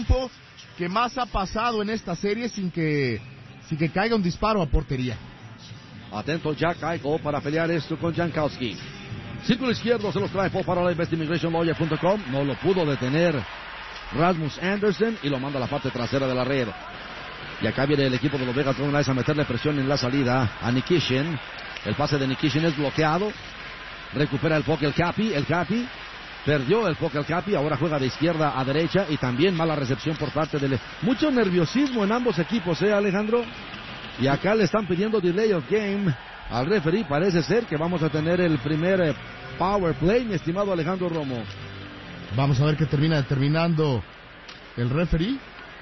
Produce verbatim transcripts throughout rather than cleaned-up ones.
tiempo que más ha pasado en esta serie sin que, sin que caiga un disparo a portería. Atento Jack Eichel para pelear esto con Jankowski. Círculo izquierdo se los trae Paul Farrell, best immigration lawyer punto com. No lo pudo detener Rasmus Anderson y lo manda a la parte trasera de la red. Y acá viene el equipo de los Vegas Golden Knights a meterle presión en la salida a Nikishin. El pase de Nikishin es bloqueado. Recupera el puck el Capi. El Capi perdió el puck el Capi. Ahora juega de izquierda a derecha. Y también mala recepción por parte del... Mucho nerviosismo en ambos equipos, ¿eh, Alejandro? Y acá le están pidiendo delay of game al referee. Parece ser que vamos a tener el primer eh, power play, mi estimado Alejandro Romo. Vamos a ver qué termina determinando el referee.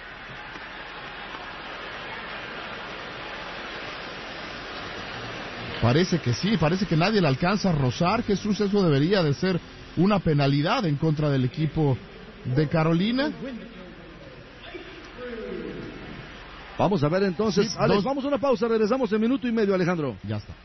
Parece que sí, parece que nadie le alcanza a rozar. Jesús, eso debería de ser una penalidad en contra del equipo de Carolina. Vamos a ver entonces, sí, Alex, dos... vamos a una pausa, regresamos en minuto y medio, Alejandro. Ya está.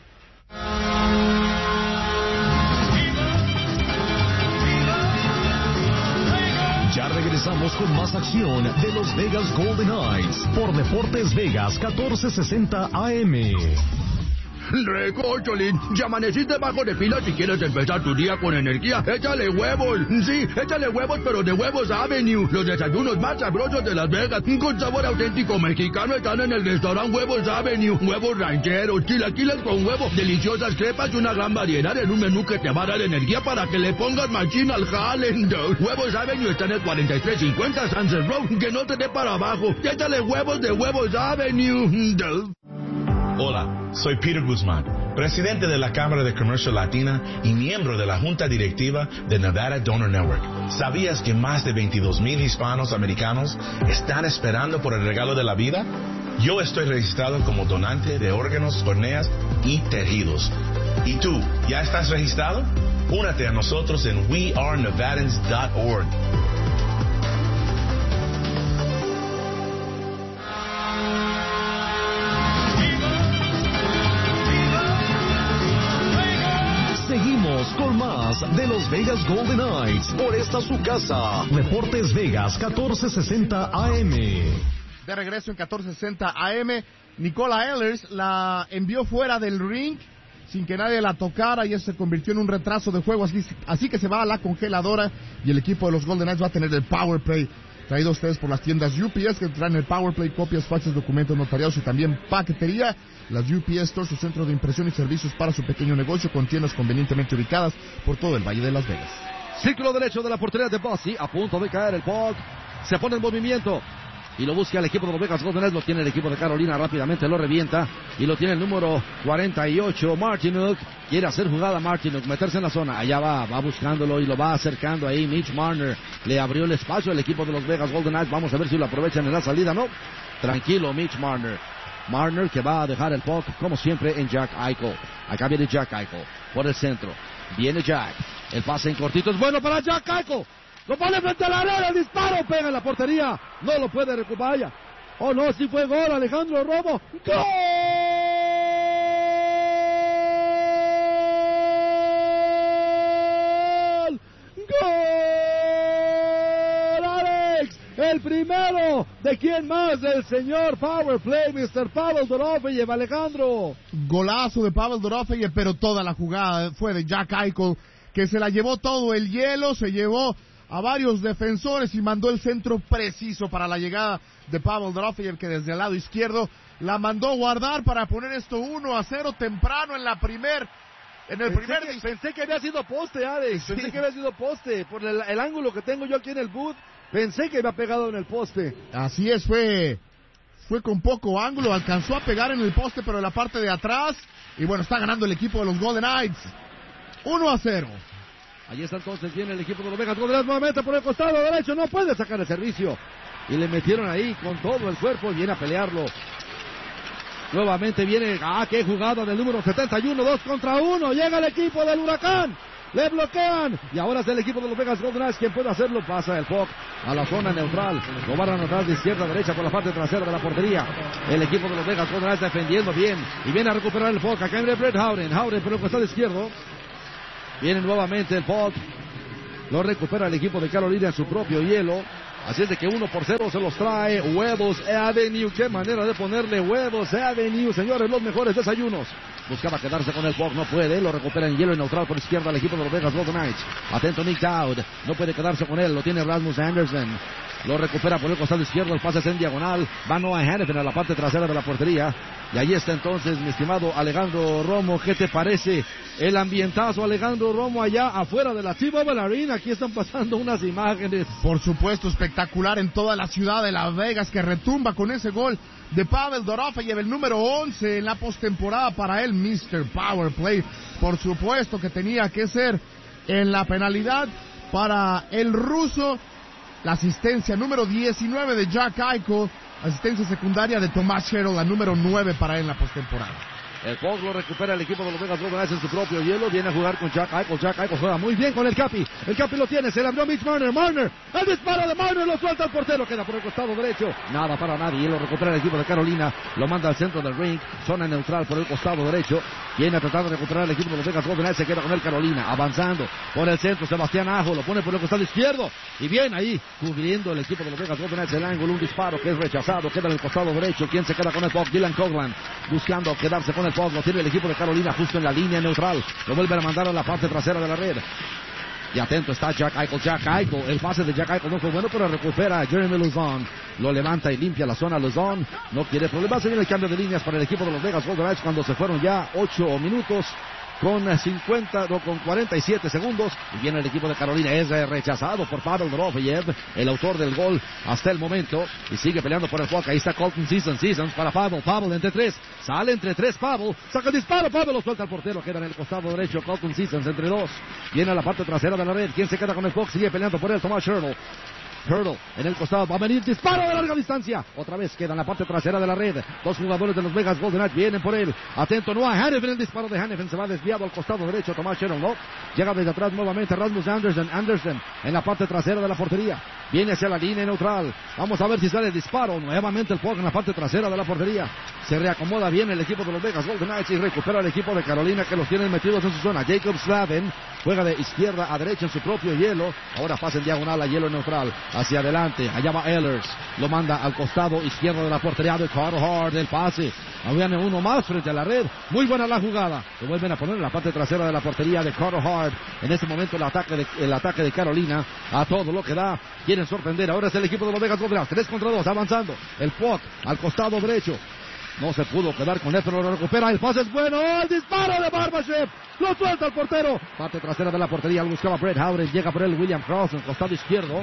Ya regresamos con más acción de los Vegas Golden Knights por Deportes Vegas catorce sesenta A M. Recórcholín, ya amaneciste bajo de pila si quieres empezar tu día con energía. Échale huevos, sí, échale huevos, pero de Huevos Avenue. Los desayunos más sabrosos de Las Vegas, con sabor auténtico mexicano, están en el restaurante Huevos Avenue. Huevos rancheros, chilaquiles con huevo, deliciosas crepas y una gran variedad en un menú que te va a dar energía para que le pongas machín al jale. Huevos Avenue está en el cuarenta y tres cincuenta Sunset Road, que no te dé para abajo. Échale huevos de Huevos Avenue. Hola, soy Peter Guzmán, presidente de la Cámara de Comercio Latina y miembro de la Junta Directiva de Nevada Donor Network. ¿Sabías que más de veintidós mil hispanos americanos están esperando por el regalo de la vida? Yo estoy registrado como donante de órganos, córneas y tejidos. ¿Y tú, ya estás registrado? Únete a nosotros en we are nevadans dot org. Seguimos con más de los Vegas Golden Knights por esta su casa. Deportes Vegas catorce sesenta A M. De regreso en catorce sesenta A M, Nicola Ehlers la envió fuera del ring sin que nadie la tocara y eso se convirtió en un retraso de juego, así, así que se va a la congeladora y el equipo de los Golden Knights va a tener el power play traído a ustedes por las tiendas U P S que traen el power play, copias, faxes, documentos notariados y también paquetería. Las U P S Store, su centro de impresión y servicios para su pequeño negocio, con tiendas convenientemente ubicadas por todo el Valle de Las Vegas. Círculo derecho de la portería de Bossy, a punto de caer el puck, se pone en movimiento y lo busca el equipo de los Vegas Golden Knights, lo tiene el equipo de Carolina, rápidamente lo revienta y lo tiene el número cuarenta y ocho, Martinuk, quiere hacer jugada Martinuk, meterse en la zona, allá va, va buscándolo y lo va acercando ahí, Mitch Marner le abrió el espacio al equipo de los Vegas Golden Knights, vamos a ver si lo aprovechan en la salida, no, tranquilo Mitch Marner. Marner que va a dejar el puck como siempre en Jack Eichel. Acá viene Jack Eichel por el centro. Viene Jack. El pase en cortito es bueno para Jack Eichel. Lo pone frente a la red. El disparo pega en la portería. No lo puede recuperar. Oh no, sí fue gol. Alejandro Romo. ¡Gol! El primero, ¿de quién más? Del señor Power Play, mister Pavel Dorofeyev, Alejandro. Golazo de Pavel Dorofeyev, pero toda la jugada fue de Jack Eichel, que se la llevó todo el hielo, se llevó a varios defensores y mandó el centro preciso para la llegada de Pavel Dorofeyev, que desde el lado izquierdo la mandó guardar para poner esto uno a cero temprano en la primer... En el pensé primer... Que, pensé que había sido poste, Alex. Sí. Pensé que había sido poste. Por el, el ángulo que tengo yo aquí en el booth, pensé que había pegado en el poste. Así es, fue fue con poco ángulo, alcanzó a pegar en el poste, pero en la parte de atrás. Y bueno, está ganando el equipo de los Golden Knights. uno a cero. Allí está entonces, viene el equipo de los Vegas Golden Knights nuevamente por el costado derecho. No puede sacar el servicio. Y le metieron ahí con todo el cuerpo. Viene a pelearlo. Nuevamente viene, ah, qué jugada del número setenta y uno, dos contra uno, llega el equipo del Huracán, le bloquean, y ahora es el equipo de los Vegas Golden Knights quien puede hacerlo, pasa el puck a la zona neutral, lo van a anotar de izquierda a derecha por la parte trasera de la portería, el equipo de los Vegas Golden Knights defendiendo bien, y viene a recuperar el puck, acá viene Brett Howden, Howden por el costado izquierdo, viene nuevamente el puck, lo recupera el equipo de Carolina en su propio hielo, Así es de que uno por cero se los trae Huevos Avenue. Qué manera de ponerle Huevos Avenue, señores, los mejores desayunos. Buscaba quedarse con el puck, no puede, lo recupera en hielo y neutral por izquierda el equipo de los Vegas Golden Knights. Atento Nick Dowd, no puede quedarse con él, lo tiene Rasmus Anderson. Lo recupera por el costado izquierdo, el pase es en diagonal. Va Noah Hannifin a la parte trasera de la portería. Y ahí está entonces mi estimado Alejandro Romo. ¿Qué te parece el ambientazo, Alejandro Romo, allá afuera de la T-Mobile Arena? Aquí están pasando unas imágenes. Por supuesto, espectacular en toda la ciudad de Las Vegas, que retumba con ese gol de Pavel Dorofeyev, el número once en la postemporada para él, mister Power Play. Por supuesto que tenía que ser en la penalidad para el ruso. La asistencia número diecinueve de Jack Eichel, asistencia secundaria de Tomás Hertl, la número nueve para él en la postemporada. El puck lo recupera el equipo de los Vegas Golden Knights en su propio hielo. Viene a jugar con Jack Eichel. Jack Eichel juega muy bien con el Capi. El Capi lo tiene. Se le abrió Mitch Marner. Marner. El disparo de Marner. Lo suelta el portero. Queda por el costado derecho. Nada para nadie. Y lo recupera el equipo de Carolina. Lo manda al centro del ring. Zona neutral por el costado derecho. Viene a tratar de recuperar el equipo de los Vegas Golden Knights. Se queda con el Carolina. Avanzando por el centro. Sebastián Ajo. Lo pone por el costado izquierdo. Y bien ahí. Cubriendo el equipo de los Vegas Golden Knights el ángulo. Un disparo que es rechazado. Queda en el costado derecho. ¿Quién se queda con el puck? Dylan Coghlan. Buscando quedarse con el puck. Lo tiene el equipo de Carolina justo en la línea neutral. Lo vuelven a mandar a la parte trasera de la red. Y atento está Jack Eichel. Jack Eichel. El pase de Jack Eichel no fue bueno, pero recupera a Jeremy Lauzon. Lo levanta y limpia la zona. Lauzon no quiere problemas. Se viene el cambio de líneas para el equipo de los Vegas Golden Knights cuando se fueron ya ocho minutos. Con cincuenta, no, con cuarenta y siete segundos. Y viene el equipo de Carolina. Es rechazado por Pavel Dorofeyev, el autor del gol hasta el momento. Y sigue peleando por el puck. Ahí está Colton Seasons. Seasons para Pavel. Pavel entre tres. Sale entre tres Pavel. Saca el disparo. Pavel lo suelta al portero. Queda en el costado derecho. Colton Seasons entre dos. Viene a la parte trasera de la red. ¿Quién se queda con el puck? Sigue peleando por él. Tomás Hertl. Hertl en el costado, va a venir disparo de larga distancia, otra vez queda en la parte trasera de la red, dos jugadores de los Vegas Golden Knights vienen por él, atento Noah Hannifin, el disparo de Hannifin se va desviado al costado derecho, Tomás Hertl no, llega desde atrás nuevamente Rasmus Anderson, Anderson en la parte trasera de la portería, viene hacia la línea neutral, vamos a ver si sale el disparo, nuevamente el puck en la parte trasera de la portería, se reacomoda bien el equipo de los Vegas Golden Knights y recupera el equipo de Carolina que los tienen metidos en su zona, Jacob Slavin juega de izquierda a derecha en su propio hielo, ahora pasa en diagonal a hielo neutral, hacia adelante, allá va Ehlers, lo manda al costado izquierdo de la portería de Carter Hart, el pase, habían uno más frente a la red, muy buena la jugada, lo vuelven a poner en la parte trasera de la portería de Carter Hart, en este momento el ataque de, el ataque de Carolina, a todo lo que da, quieren sorprender, ahora es el equipo de los Vegas Golden Knights, tres contra dos, avanzando, el puck al costado derecho, no se pudo quedar con él, pero lo recupera. El pase es bueno. ¡El disparo de Barbashev! Lo suelta el portero. Parte trasera de la portería. Lo buscaba Brett Howard. Llega por él William Cross en el costado izquierdo.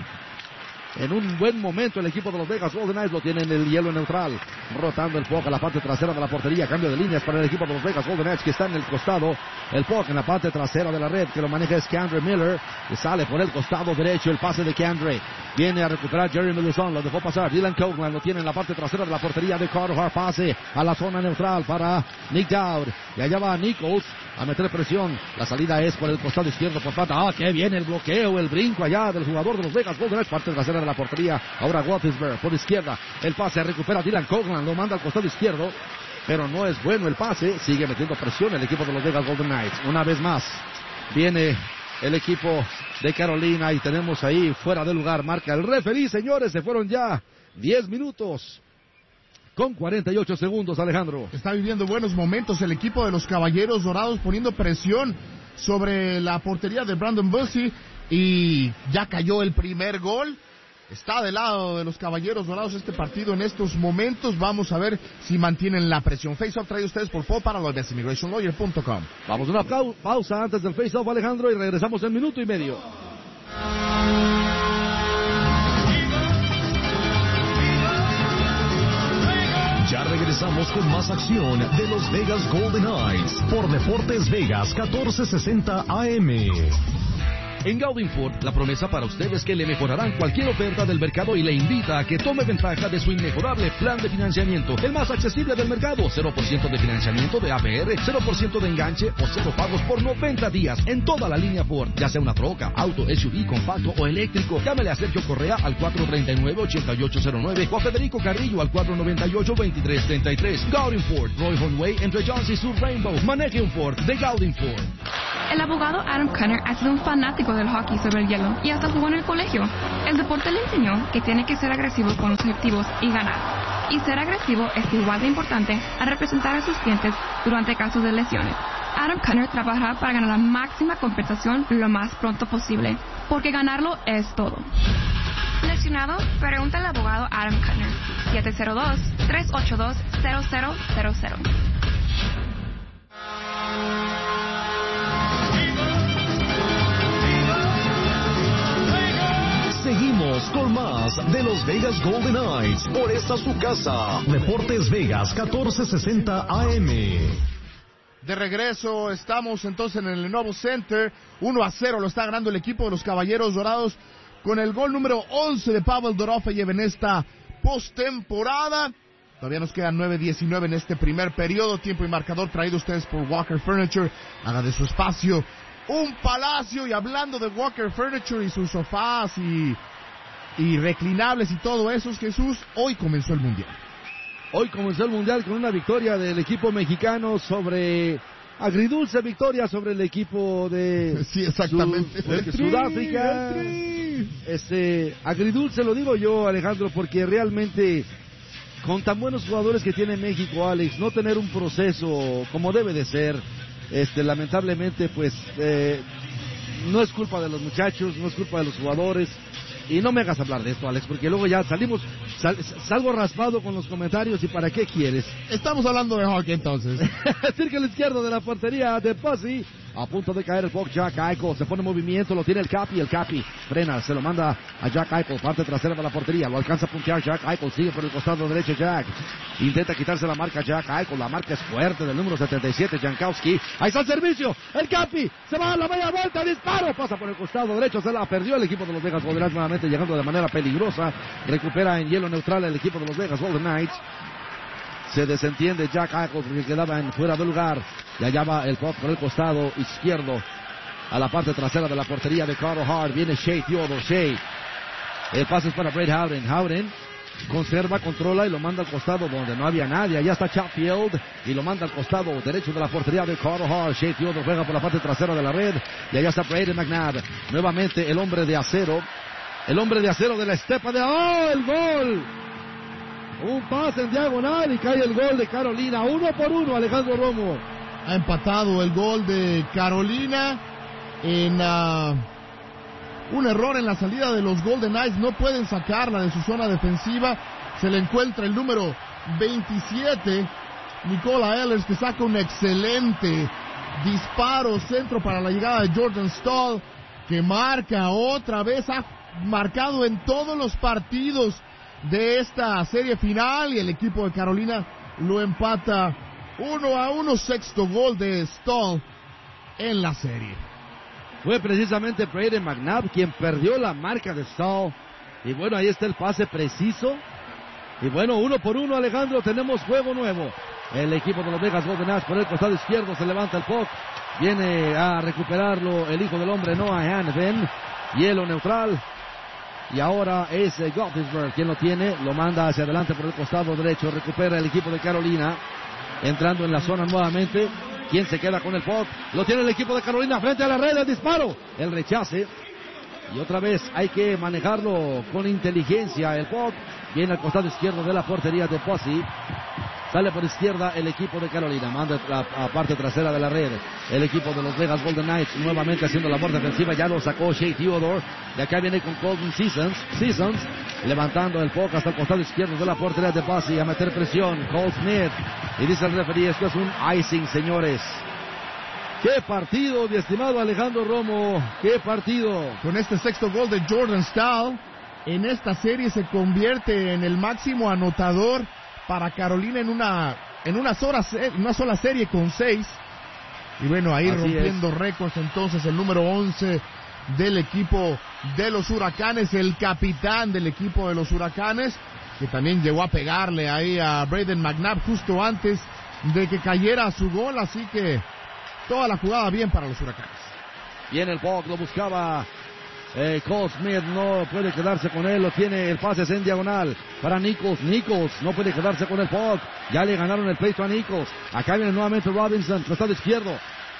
En un buen momento el equipo de los Vegas Golden Knights lo tiene en el hielo neutral. Rotando el puck a la parte trasera de la portería. Cambio de líneas para el equipo de los Vegas Golden Knights que está en el costado. El puck en la parte trasera de la red que lo maneja es K'Andre Miller. Y sale por el costado derecho el pase de K'Andre. Viene a recuperar Jeremy Lauzon. Lo dejó pasar. Dylan Coghlan lo tiene en la parte trasera de la portería de Carter Hart. Pase a la zona neutral para Nick Dowd. Y allá va Nichols a meter presión. La salida es por el costado izquierdo por pata. Ah, qué bien el bloqueo, el brinco allá del jugador de los Vegas Golden Knights. Parte trasera de la portería. Ahora Wattisberg por izquierda. El pase recupera Dylan Coghlan. Lo manda al costado izquierdo. Pero no es bueno el pase. Sigue metiendo presión el equipo de los Vegas Golden Knights. Una vez más viene el equipo de Carolina y tenemos ahí fuera de lugar. Marca el referí, señores. Se fueron ya diez minutos. Con cuarenta y ocho segundos, Alejandro. Está viviendo buenos momentos el equipo de los Caballeros Dorados poniendo presión sobre la portería de Brandon Bussi y ya cayó el primer gol. Está del lado de los Caballeros Dorados este partido en estos momentos. Vamos a ver si mantienen la presión. Face-off trae ustedes por Fo para los best immigration lawyer punto com. Vamos a una pausa antes del face-off, Alejandro, y regresamos en minuto y medio. Ya regresamos con más acción de los Vegas Golden Knights por Deportes Vegas catorce sesenta A M. En Gaudin Ford, la promesa para usted es que le mejorarán cualquier oferta del mercado y le invita a que tome ventaja de su inmejorable plan de financiamiento, el más accesible del mercado, cero por ciento de financiamiento de A P R, cero por ciento de enganche o cero pagos por noventa días en toda la línea Ford, ya sea una troca, auto, S U V, compacto o eléctrico. Llámele a Sergio Correa al cuatro treinta y nueve, ochenta y ocho cero nueve o a Federico Carrillo al cuatro noventa y ocho, veintitrés treinta y tres. Gaudin Ford, Roy Honway entre Johns y Sur Rainbow. Maneje un Ford de Gaudin Ford. El abogado Adam Cunner ha sido un fanático del hockey sobre el hielo y hasta jugó en el colegio. El deporte le enseñó que tiene que ser agresivo con los objetivos y ganar. Y ser agresivo es igual de importante a representar a sus clientes durante casos de lesiones. Adam Cunner trabajará para ganar la máxima compensación lo más pronto posible, porque ganarlo es todo. ¿Lesionado? Pregunta al abogado Adam Cunner. siete cero dos, tres ocho dos, cero cero cero cero. Seguimos con más de los Vegas Golden Knights por esta su casa. Deportes Vegas catorce sesenta A M. De regreso, estamos entonces en el Lenovo Center. uno a cero lo está ganando el equipo de los Caballeros Dorados con el gol número once de Pavel Dorofeyev en esta postemporada. Todavía nos quedan nueve diecinueve en este primer periodo. Tiempo y marcador traído a ustedes por Walker Furniture. Haga de su espacio un palacio. Y hablando de Walker Furniture y sus sofás y, y reclinables y todo eso, Jesús, hoy comenzó el Mundial. Hoy comenzó el Mundial con una victoria del equipo mexicano sobre... Agridulce victoria sobre el equipo de... Sí, exactamente. Sud, de Sudáfrica. Este, agridulce lo digo yo, Alejandro, porque realmente... Con tan buenos jugadores que tiene México, Alex, no tener un proceso como debe de ser, este, lamentablemente, pues, eh, no es culpa de los muchachos, no es culpa de los jugadores. Y no me hagas hablar de esto, Alex, porque luego ya salimos, sal, salgo raspado con los comentarios. ¿Y para qué quieres? Estamos hablando de hockey entonces. Cerca al izquierdo de la portería de Pasi. A punto de caer el puck, Jack Eichel. Se pone en movimiento, lo tiene el Capi. El Capi frena, se lo manda a Jack Eichel. Parte trasera de la portería, lo alcanza a puntear Jack Eichel. Sigue por el costado derecho Jack. Intenta quitarse la marca Jack Eichel. La marca es fuerte del número setenta y siete, Jankowski. Ahí está el servicio. El Capi se va a la media vuelta. Disparo. Pasa por el costado derecho. Se la perdió el equipo de los Vegas Golden Knights. Nuevamente llegando de manera peligrosa. Recupera en hielo neutral el equipo de los Vegas Golden Knights. Se desentiende Jack Eichel porque quedaba en fuera de lugar. Y allá va el puck por el costado izquierdo a la parte trasera de la portería de Carl Hart. Viene Shea Theodore. Shea. El pase es para Brett Howden. Howden conserva, controla y lo manda al costado donde no había nadie. Allá está Chatfield y lo manda al costado derecho de la portería de Carl Hart. Shea Theodore juega por la parte trasera de la red. Y allá está Brayden McNabb. Nuevamente el hombre de acero. El hombre de acero de la estepa de... ¡Oh, el gol! Un pase en diagonal y cae el gol de Carolina. Uno por uno, Alejandro Romo. Ha empatado el gol de Carolina en uh, un error en la salida de los Golden Knights. No pueden sacarla de su zona defensiva. Se le encuentra el número veintisiete, Nicola Ehlers, que saca un excelente disparo centro para la llegada de Jordan Staal, que marca otra vez. Ha marcado en todos los partidos de esta serie final y el equipo de Carolina lo empata uno a uno, sexto gol de Staal en la serie. Fue precisamente Brayden McNabb quien perdió la marca de Staal. Y bueno, ahí está el pase preciso. Y bueno, uno por uno, Alejandro, tenemos juego nuevo. El equipo de los Vegas Golden Knights por el costado izquierdo se levanta el puck. Viene a recuperarlo el hijo del hombre, Noah Hanifin. Hielo neutral. Y ahora es eh, Gothenburg quien lo tiene, lo manda hacia adelante por el costado derecho, recupera el equipo de Carolina, entrando en la zona nuevamente. ¿Quién se queda con el puck? Lo tiene el equipo de Carolina frente a la red, el disparo, el rechace. Y otra vez hay que manejarlo con inteligencia. El puck viene al costado izquierdo de la portería de Pasi. Sale por izquierda el equipo de Carolina, manda a la parte trasera de la red. El equipo de los Vegas Golden Knights nuevamente haciendo labor defensiva, ya lo sacó Shea Theodore. De acá viene con Colton Seasons, Seasons levantando el puck hasta el costado izquierdo de la portería de Pasi a meter presión. Cole Smith, y dice el referee, esto es un icing, señores. ¡Qué partido, mi estimado Alejandro Romo! ¡Qué partido! Con este sexto gol de Jordan Staal, en esta serie se convierte en el máximo anotador para Carolina en una en una sola, una sola serie con seis. Y bueno, ahí así rompiendo es. récords entonces el número once del equipo de los Huracanes, el capitán del equipo de los Huracanes, que también llegó a pegarle ahí a Brayden McNabb justo antes de que cayera su gol, así que toda la jugada bien para los Huracanes. Viene el puck, lo buscaba Eh, Cole Smith, no puede quedarse con él, lo tiene, el pase es en diagonal para Nichols. Nichols no puede quedarse con el puck, ya le ganaron el pleito a Nichols. Acá viene nuevamente Robinson, costado izquierdo,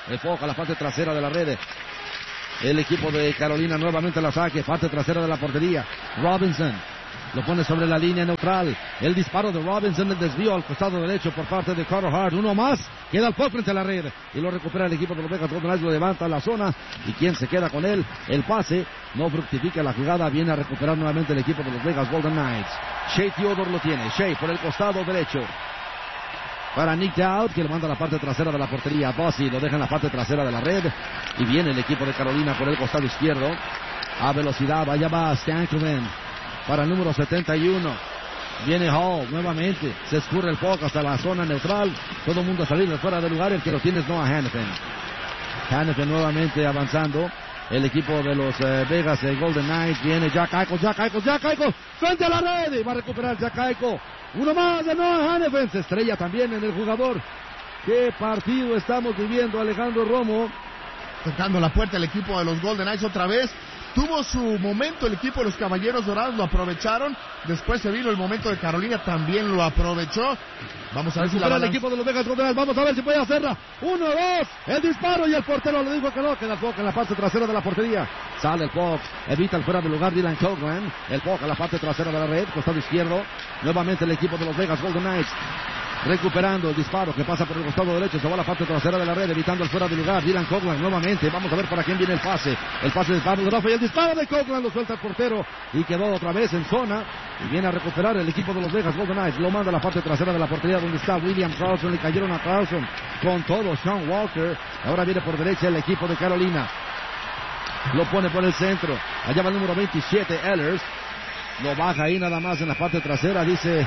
enfoca la parte trasera de la red. El equipo de Carolina nuevamente la saque, parte trasera de la portería. Robinson lo pone sobre la línea neutral. El disparo de Robinson, el desvío al costado derecho por parte de Carter Hart. Uno más, queda el puck frente a la red y lo recupera el equipo de los Vegas Golden Knights, lo levanta a la zona. ¿Y quién se queda con él? El pase no fructifica la jugada, viene a recuperar nuevamente el equipo de los Vegas Golden Knights. Shea Theodore lo tiene, Shea por el costado derecho para Nick Dowd, que lo manda a la parte trasera de la portería. Bossy lo deja en la parte trasera de la red y viene el equipo de Carolina por el costado izquierdo a velocidad. Allá va Stankoven para el número setenta y uno. Viene Hall nuevamente, se escurre el puck hasta la zona neutral, todo el mundo a salir de fuera del lugar. El que lo tiene es Noah Hanifin. Hanifin nuevamente avanzando. El equipo de los eh, Vegas eh, Golden Knights, viene Jack Eichel, Jack Eichel, Jack Eichel frente a la red y va a recuperar Jack Eichel. Uno más de Noah Hanifin, se estrella también en el jugador. ¿Qué partido estamos viviendo, Alejandro Romo? Tocando la puerta el equipo de los Golden Knights otra vez. Tuvo su momento el equipo de los Caballeros Dorados, lo aprovecharon. Después se vino el momento de Carolina, también lo aprovechó. Vamos a ver si la el equipo de los Vegas Golden Knights, vamos a ver si puede hacerla. Uno, dos, el disparo y el portero le dijo que no, queda el puck en la parte trasera de la portería. Sale el puck, evita el fuera de lugar Dylan Coghlan. El puck en la parte trasera de la red, costado izquierdo. Nuevamente el equipo de los Vegas Golden Knights recuperando el disparo que pasa por el costado derecho, se va a la parte trasera de la red, evitando el fuera de lugar. Dylan Coghlan nuevamente, vamos a ver para quién viene el pase. El pase de Pablo Groff y el disparo de Coghlan lo suelta el portero y quedó otra vez en zona. Y viene a recuperar el equipo de los Vegas Golden Knights, lo manda a la parte trasera de la portería donde está William Carlson, le cayeron a Carlson con todo Sean Walker. Ahora viene por derecha el equipo de Carolina, lo pone por el centro, allá va el número veintisiete, Ehlers, lo baja ahí nada más en la parte trasera, dice...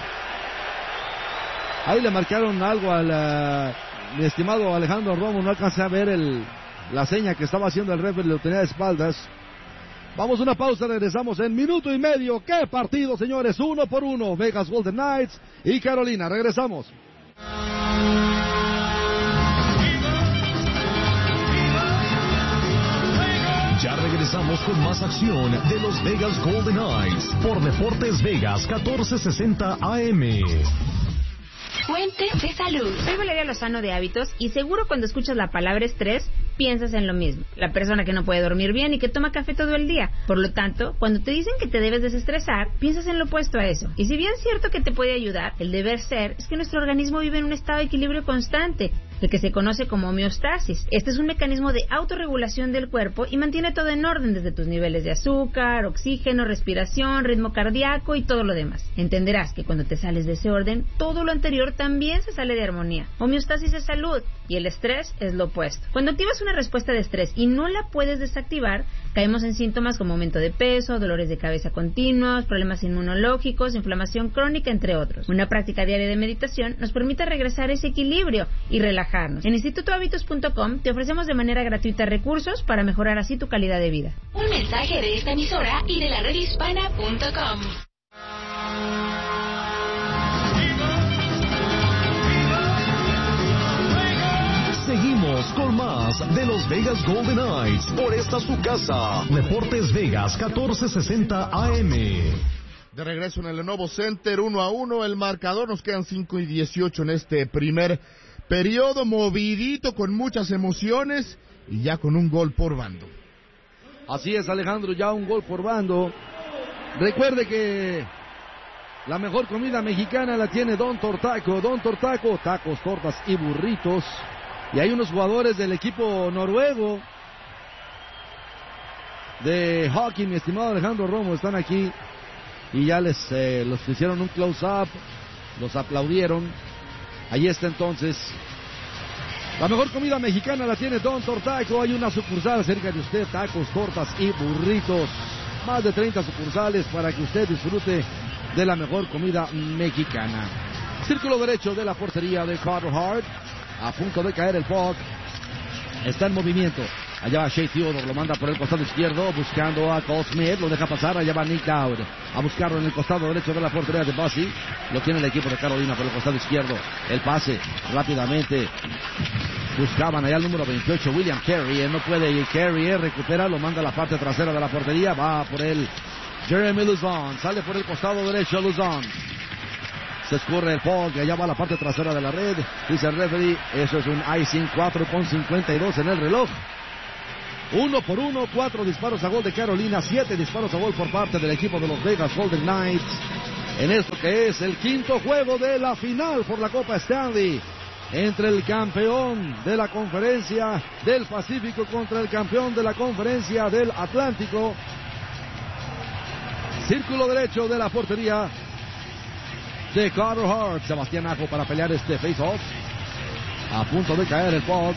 Ahí le marcaron algo al uh, mi estimado Alejandro Romo, no alcancé a ver el, la seña que estaba haciendo el referee, lo tenía de espaldas. Vamos a una pausa, regresamos en minuto y medio. ¡Qué partido, señores! Uno por uno, Vegas Golden Knights y Carolina. Regresamos. Ya regresamos con más acción de los Vegas Golden Knights por Deportes Vegas catorce sesenta A M. Fuentes de salud. Soy Valeria Lozano de Hábitos y seguro cuando escuchas la palabra estrés piensas en lo mismo. La persona que no puede dormir bien y que toma café todo el día. Por lo tanto, cuando te dicen que te debes desestresar, piensas en lo opuesto a eso. Y si bien es cierto que te puede ayudar, el deber ser es que nuestro organismo vive en un estado de equilibrio constante, el que se conoce como homeostasis. Este es un mecanismo de autorregulación del cuerpo y mantiene todo en orden desde tus niveles de azúcar, oxígeno, respiración, ritmo cardíaco y todo lo demás. Entenderás que cuando te sales de ese orden, todo lo anterior también se sale de armonía. Homeostasis es salud y el estrés es lo opuesto. Cuando activas una respuesta de estrés y no la puedes desactivar, caemos en síntomas como aumento de peso, dolores de cabeza continuos, problemas inmunológicos, inflamación crónica, entre otros. Una práctica diaria de meditación nos permite regresar a ese equilibrio y relajarnos. En instituto hábitos punto com te ofrecemos de manera gratuita recursos para mejorar así tu calidad de vida. Un mensaje de esta emisora y de la red hispana punto com. Seguimos con más de los Vegas Golden Knights por esta su casa. Deportes Vegas catorce sesenta A M. De regreso en el Lenovo Center, uno a uno el marcador. Nos quedan cinco y dieciocho en este primer periodo, movidito, con muchas emociones y ya con un gol por bando. Así es, Alejandro, ya un gol por bando. Recuerde que la mejor comida mexicana la tiene Don Tortaco. Don Tortaco, tacos, tortas y burritos. Y hay unos jugadores del equipo noruego de hockey, mi estimado Alejandro Romo, están aquí y ya les eh, los hicieron un close-up, los aplaudieron. Ahí está entonces. La mejor comida mexicana la tiene Don Tortaco. Hay una sucursal cerca de usted, tacos, tortas y burritos. Más de treinta sucursales para que usted disfrute de la mejor comida mexicana. Círculo derecho de la portería de Carter Hart. A punto de caer el puck. Está en movimiento. Allá va Shea Theodore, lo manda por el costado izquierdo, buscando a Cole Smith, lo deja pasar. Allá va Nick Dowd, a buscarlo en el costado derecho de la portería de Bossy. Lo tiene el equipo de Carolina por el costado izquierdo. El pase, rápidamente. Buscaban allá el número veintiocho, William Carey. No puede ir Carey, recupera, lo manda a la parte trasera de la portería. Va por él Jeremy Lauzon, sale por el costado derecho Lauzon. Se escurre el puck, allá va la parte trasera de la red. Dice el referee, eso es un icing, cuatro con cincuenta y dos en el reloj. Uno por uno, cuatro disparos a gol de Carolina, siete disparos a gol por parte del equipo de los Vegas Golden Knights. En esto que es el quinto juego de la final por la Copa Stanley. Entre el campeón de la conferencia del Pacífico contra el campeón de la conferencia del Atlántico. Círculo derecho de la portería de Carter Hart. Sebastián Aho para pelear este face-off. A punto de caer el puck.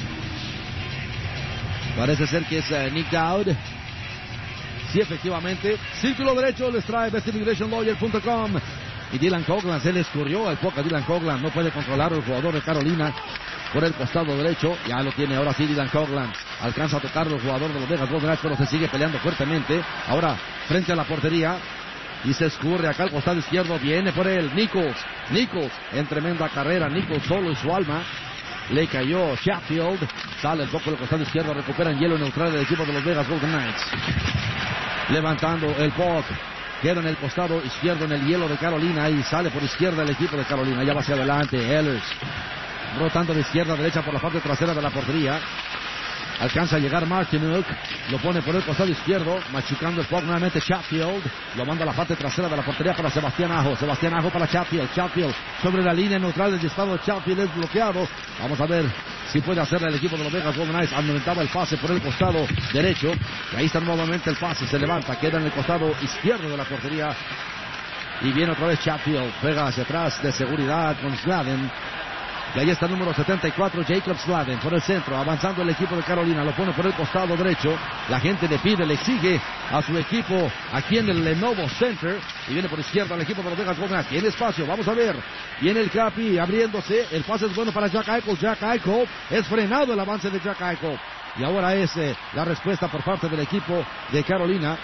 Parece ser que es uh, Nick Dowd. Sí, efectivamente. Círculo derecho les trae best immigration lawyer punto com. Y Dylan Coghlan, se le escurrió el puck a Dylan Coghlan. No puede controlar el jugador de Carolina por el costado derecho. Ya lo tiene ahora sí Dylan Coghlan. Alcanza a tocar el jugador de los Vegas Golden Knights, pero se sigue peleando fuertemente. Ahora frente a la portería. Y se escurre acá al costado izquierdo. Viene por él Nichols. Nichols en tremenda carrera. Nichols solo y su alma. Le cayó Sheffield. Sale el poco del costado izquierdo. Recuperan hielo neutral del equipo de los Vegas Golden Knights. Levantando el puck. Queda en el costado izquierdo en el hielo de Carolina. Y sale por izquierda el equipo de Carolina. Ya va hacia adelante. Ehlers. Rotando de izquierda a derecha por la parte trasera de la portería. Alcanza a llegar Martinuk, lo pone por el costado izquierdo, machucando el puck nuevamente Chatfield, lo manda a la parte trasera de la portería para Sebastián Aho, Sebastián Aho para Chatfield, Chatfield sobre la línea neutral del disparo, Chatfield es bloqueado, vamos a ver si puede hacerle el equipo de los Vegas Golden Knights. Aumentaba el pase por el costado derecho, y ahí está nuevamente el pase, se levanta, queda en el costado izquierdo de la portería, y viene otra vez Chatfield, pega hacia atrás de seguridad con Sladen. Y ahí está el número setenta y cuatro, Jacob Sladen, por el centro, avanzando el equipo de Carolina, lo pone por el costado derecho, la gente le pide, le exige a su equipo aquí en el Lenovo Center, y viene por izquierda el equipo de los Vegas Golden Knights, tiene espacio, vamos a ver, viene el Capi abriéndose, el pase es bueno para Jack Eichel, Jack Eichel, es frenado el avance de Jack Eichel, y ahora es eh, la respuesta por parte del equipo de Carolina,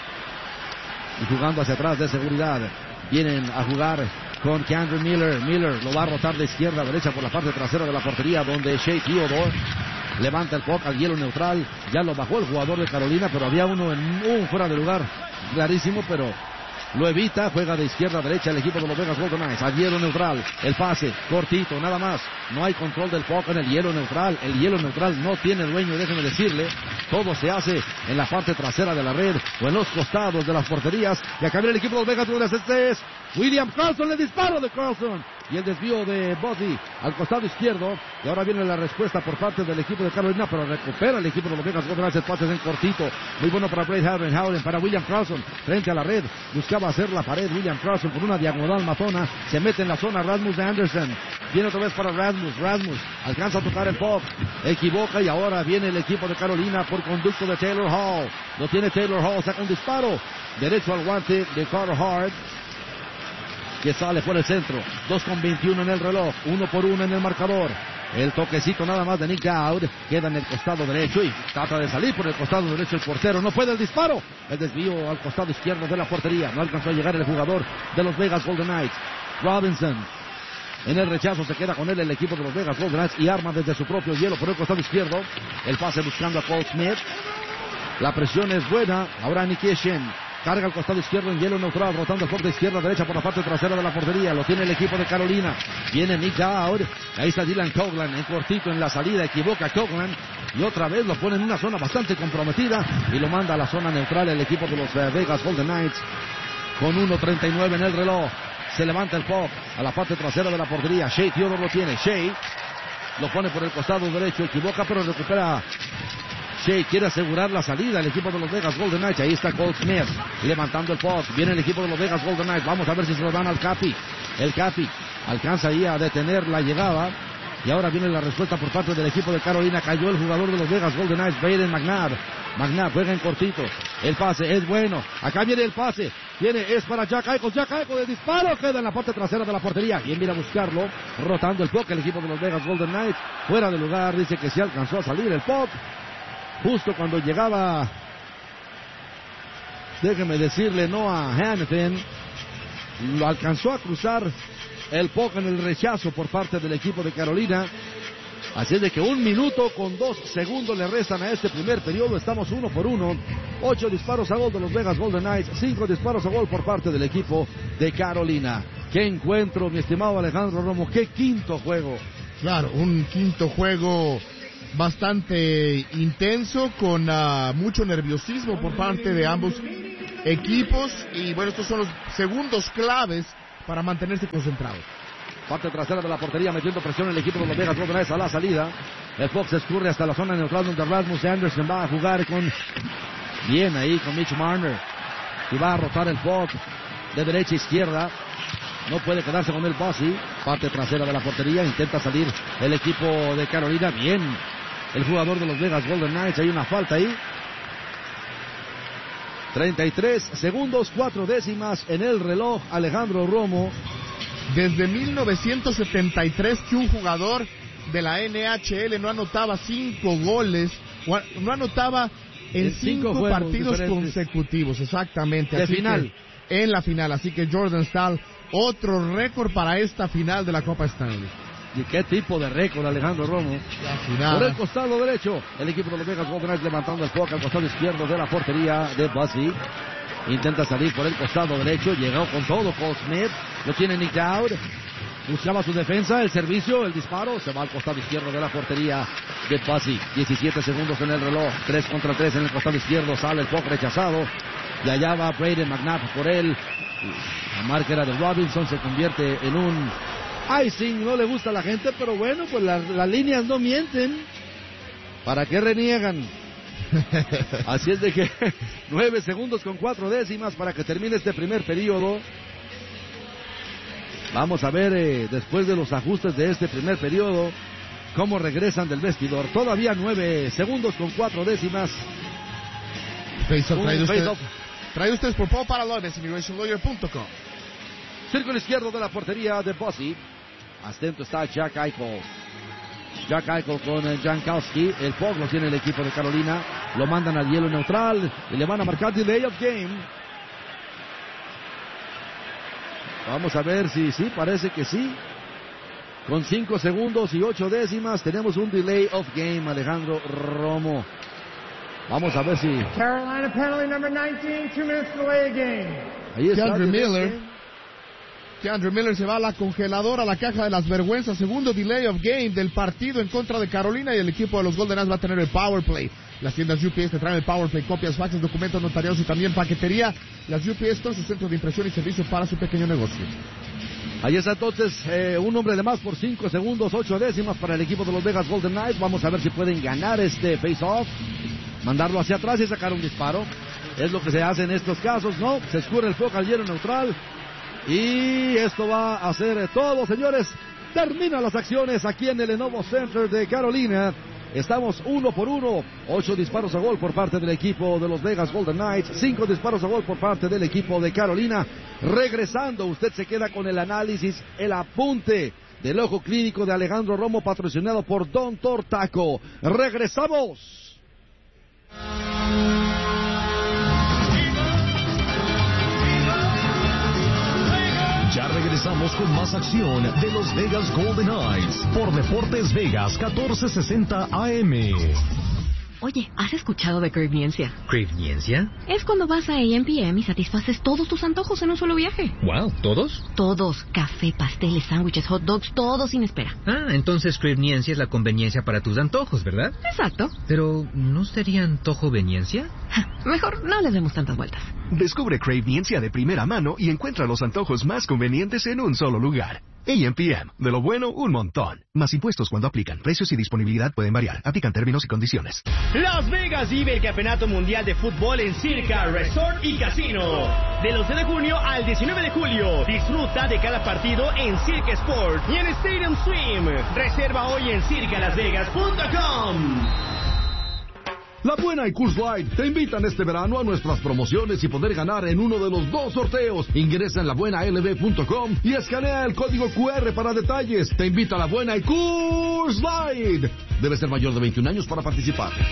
y jugando hacia atrás de seguridad, vienen a jugar con Keandre Miller. Miller lo va a rotar de izquierda a derecha por la parte trasera de la portería, donde Shea Theodore levanta el puck al hielo neutral. Ya lo bajó el jugador de Carolina, pero había uno en un fuera de lugar clarísimo, pero lo evita. Juega de izquierda a derecha el equipo de los Vegas Golden Knights. Al hielo neutral, el pase cortito, nada más. No hay control del puck en el hielo neutral. El hielo neutral no tiene dueño, déjeme decirle. Todo se hace en la parte trasera de la red o en los costados de las porterías. Y acá viene el equipo de los Vegas Golden Knights. Este es William Karlsson, el disparo de Karlsson. Y el desvío de Buddy al costado izquierdo. Y ahora viene la respuesta por parte del equipo de Carolina, pero recupera el equipo de los Vegas Golden Knights. El pase es en cortito. Muy bueno para Blake Howden. Howden para William Karlsson. Frente a la red. Buscaba hacer la pared. William Karlsson por una diagonal matona. Se mete en la zona Rasmus Anderson. Viene otra vez para Rasmus. Rasmus alcanza a tocar el puck. Equivoca y ahora viene el equipo de Carolina por conducto de Taylor Hall. Lo tiene Taylor Hall. Saca un disparo. Derecho al guante de Carter Hart, que sale por el centro. dos con veintiuno en el reloj. Uno por uno en el marcador. El toquecito nada más de Nick Dowd. Queda en el costado derecho y trata de salir por el costado derecho el portero. No puede el disparo. El desvío al costado izquierdo de la portería. No alcanzó a llegar el jugador de los Vegas Golden Knights. Robinson. En el rechazo se queda con él el equipo de los Vegas Golden Knights y arma desde su propio hielo por el costado izquierdo. El pase buscando a Paul Smith. La presión es buena. Ahora Nikishin. Carga al costado izquierdo en hielo neutral, rotando el puck de izquierda a derecha por la parte trasera de la portería. Lo tiene el equipo de Carolina. Viene Nick Dowd. Ahí está Dylan Coghlan en cortito en la salida. Equivoca Coghlan. Y otra vez lo pone en una zona bastante comprometida. Y lo manda a la zona neutral el equipo de los uh, Vegas Golden Knights. Con uno treinta y nueve en el reloj. Se levanta el puck a la parte trasera de la portería. Shea Theodore lo tiene. Shea lo pone por el costado derecho. Equivoca pero recupera. Shea quiere asegurar la salida el equipo de los Vegas Golden Knights. Ahí está Cole Smith levantando el puck. Viene el equipo de los Vegas Golden Knights. Vamos a ver si se lo dan al Capi. El Capi alcanza ahí a detener la llegada. Y ahora viene la respuesta por parte del equipo de Carolina. Cayó el jugador de los Vegas Golden Knights, Braden McNabb. McNabb juega en cortito. El pase es bueno. Acá viene el pase. Viene, es para Jack Eichel. Jack Eichel de disparo. Queda en la parte trasera de la portería. Quien viene a buscarlo. Rotando el puck el equipo de los Vegas Golden Knights. Fuera de lugar. Dice que se alcanzó a salir el puck. Justo cuando llegaba, déjeme decirle, Noah Hanifin, lo alcanzó a cruzar el puck en el rechazo por parte del equipo de Carolina. Así es de que un minuto con dos segundos le restan a este primer periodo. Estamos uno por uno. Ocho disparos a gol de los Vegas Golden Knights. Cinco disparos a gol por parte del equipo de Carolina. Qué encuentro, mi estimado Alejandro Romo, qué quinto juego. Claro, un quinto juego bastante intenso, con uh, mucho nerviosismo por parte de ambos equipos, y bueno, estos son los segundos claves para mantenerse concentrados. Parte trasera de la portería, metiendo presión el equipo de los Vegas Golden Knights a la salida. El Fox escurre hasta la zona neutral, donde Rasmus Anderson va a jugar con... Bien ahí con Mitch Marner. Y va a rotar el Fox de derecha a izquierda. No puede quedarse con el Bossy. Parte trasera de la portería, intenta salir el equipo de Carolina. Bien, el jugador de los Vegas Golden Knights. Hay una falta ahí. treinta y tres segundos, cuatro décimas en el reloj, Alejandro Romo. Desde mil novecientos setenta y tres que un jugador de la N H L no anotaba cinco goles, no anotaba en, en cinco, cinco partidos diferentes. consecutivos, exactamente. De así final. En la final, así que Jordan Staal, otro récord para esta final de la Copa Stanley. ¿Y qué tipo de récord, Alejandro Romo? Por el costado derecho, el equipo de los Vegas Golden Knights levantando el puck al costado izquierdo de la portería de Bossy. Intenta salir por el costado derecho, llegó con todo Cole Smith, lo tiene Nick Dowd, buscaba su defensa, el servicio, el disparo, se va al costado izquierdo de la portería de Bossy. diecisiete segundos en el reloj, tres contra tres en el costado izquierdo, sale el puck rechazado, y allá va Brayden McNabb por él. La marca era de Robinson, se convierte en un icing, no le gusta a la gente, pero bueno, pues las, las líneas no mienten. ¿Para qué reniegan? Así es de que nueve segundos con cuatro décimas para que termine este primer periodo. Vamos a ver eh, después de los ajustes de este primer periodo cómo regresan del vestidor. Todavía nueve segundos con cuatro décimas. Face off, trae, usted, trae ustedes por Paul Paralones, immigration lawyer punto com. Círculo izquierdo de la portería de Bossy. Atento está Jack Eichel. Jack Eichel con Jankowski. El puck lo tiene el equipo de Carolina. Lo mandan al hielo neutral y le van a marcar delay of game. Vamos a ver si sí, parece que sí. Con cinco segundos y ocho décimas tenemos un delay of game, Alejandro Romo. Vamos a ver si... Carolina penalty number nineteen, two minutes delay of game. Ahí está Keandre Miller. Keandre Miller se va a la congeladora, a la caja de las vergüenzas. Segundo delay of game del partido en contra de Carolina, y el equipo de los Golden Knights va a tener el power play. Las tiendas U P S te traen el power play, copias, faxes, documentos notariados y también paquetería. Las U P S son su centro de impresión y servicio para su pequeño negocio. Ahí está entonces eh, un hombre de más por cinco segundos, ocho décimas para el equipo de los Vegas Golden Knights. Vamos a ver si pueden ganar este face-off, mandarlo hacia atrás y sacar un disparo. Es lo que se hace en estos casos, ¿no? Se escurre el puck al hielo neutral. Y esto va a ser todo, señores. Terminan las acciones aquí en el Lenovo Center de Carolina. Estamos uno por uno. Ocho disparos a gol por parte del equipo de los Vegas Golden Knights. Cinco disparos a gol por parte del equipo de Carolina. Regresando, usted se queda con el análisis, el apunte del ojo clínico de Alejandro Romo, patrocinado por Don Tortaco. Regresamos. Ya regresamos con más acción de los Vegas Golden Knights por Deportes Vegas catorce sesenta A M. Oye, ¿has escuchado de Craviencia? ¿Craviencia? Es cuando vas a A M P M y satisfaces todos tus antojos en un solo viaje. Wow, ¿todos? Todos. Café, pasteles, sándwiches, hot dogs, todo sin espera. Ah, entonces Craviencia es la conveniencia para tus antojos, ¿verdad? Exacto. Pero, ¿no sería antojoveniencia? Mejor no les demos tantas vueltas. Descubre Craviencia de primera mano y encuentra los antojos más convenientes en un solo lugar. A M P M. De lo bueno, un montón. Más impuestos cuando aplican. Precios y disponibilidad pueden variar. Aplican términos y condiciones. Las Vegas vive el Campeonato Mundial de Fútbol en Circa Resort y Casino. Del once de junio al diecinueve de julio. Disfruta de cada partido en Circa Sport y en Stadium Swim. Reserva hoy en circa las vegas punto com. La Buena y Coors Light te invitan este verano a nuestras promociones y poder ganar en uno de los dos sorteos. Ingresa en la buena l b punto com y escanea el código Q R para detalles. Te invita a La Buena y Coors Light. Debe ser mayor de veintiún años para participar.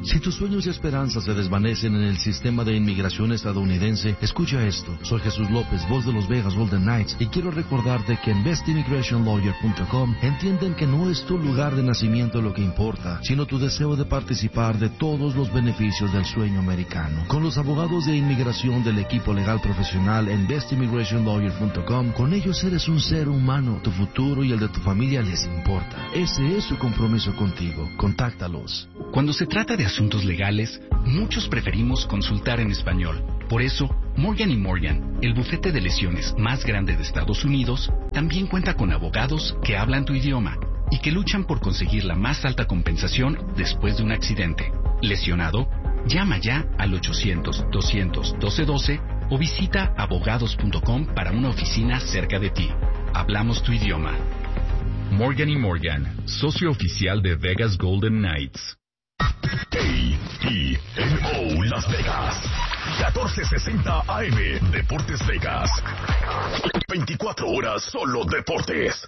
Si tus sueños y esperanzas se desvanecen en el sistema de inmigración estadounidense, escucha esto. Soy Jesús López, voz de Los Vegas Golden Knights, y quiero recordarte que en best immigration lawyer punto com entienden que no es tu lugar de nacimiento lo que importa, sino tu deseo de participar de todos los beneficios del sueño americano. Con los abogados de inmigración del equipo legal profesional en best immigration lawyer punto com, con ellos eres un ser humano. Tu futuro y el de tu familia les importa. Ese es su compromiso contigo. Contáctalos. Cuando se trata de asuntos legales, muchos preferimos consultar en español. Por eso, Morgan y Morgan, el bufete de lesiones más grande de Estados Unidos, también cuenta con abogados que hablan tu idioma y que luchan por conseguir la más alta compensación después de un accidente. ¿Lesionado? Llama ya al ochocientos, doscientos, doce doce o visita abogados punto com para una oficina cerca de ti. Hablamos tu idioma. Morgan y Morgan, socio oficial de Vegas Golden Knights. A E N O Las Vegas, catorce sesenta A M, Deportes Vegas. veinticuatro horas solo deportes.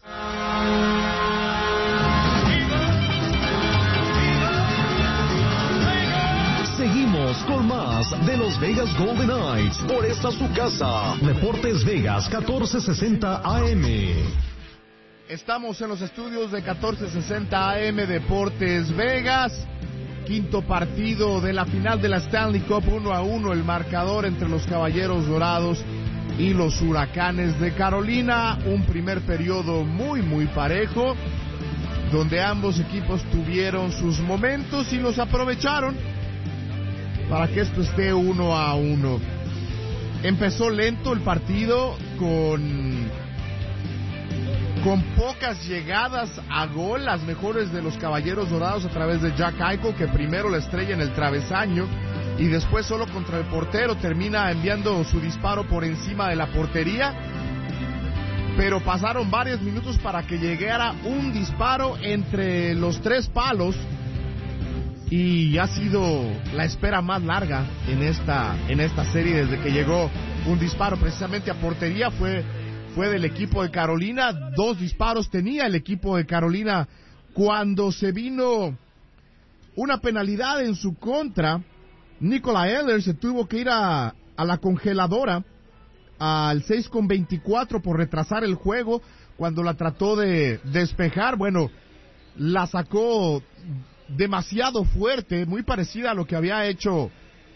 Seguimos con más de los Vegas Golden Knights por esta su casa. Deportes Vegas, catorce sesenta A M. Estamos en los estudios de catorce sesenta A M Deportes Vegas. Quinto partido de la final de la Stanley Cup, uno a uno el marcador entre los Caballeros Dorados y los Huracanes de Carolina. Un primer periodo muy muy parejo, donde ambos equipos tuvieron sus momentos y los aprovecharon para que esto esté uno a uno. Empezó lento el partido con con pocas llegadas a gol, las mejores de los Caballeros Dorados a través de Jack Eichel, que primero la estrella en el travesaño y después solo contra el portero termina enviando su disparo por encima de la portería. Pero pasaron varios minutos para que llegara un disparo entre los tres palos y ha sido la espera más larga en esta en esta serie desde que llegó un disparo precisamente a portería. Fue fue del equipo de Carolina. Dos disparos tenía el equipo de Carolina cuando se vino una penalidad en su contra. Nikolai Ehlers se tuvo que ir a, a la congeladora al seis con veinticuatro por retrasar el juego cuando la trató de despejar. Bueno, la sacó demasiado fuerte, muy parecida a lo que había hecho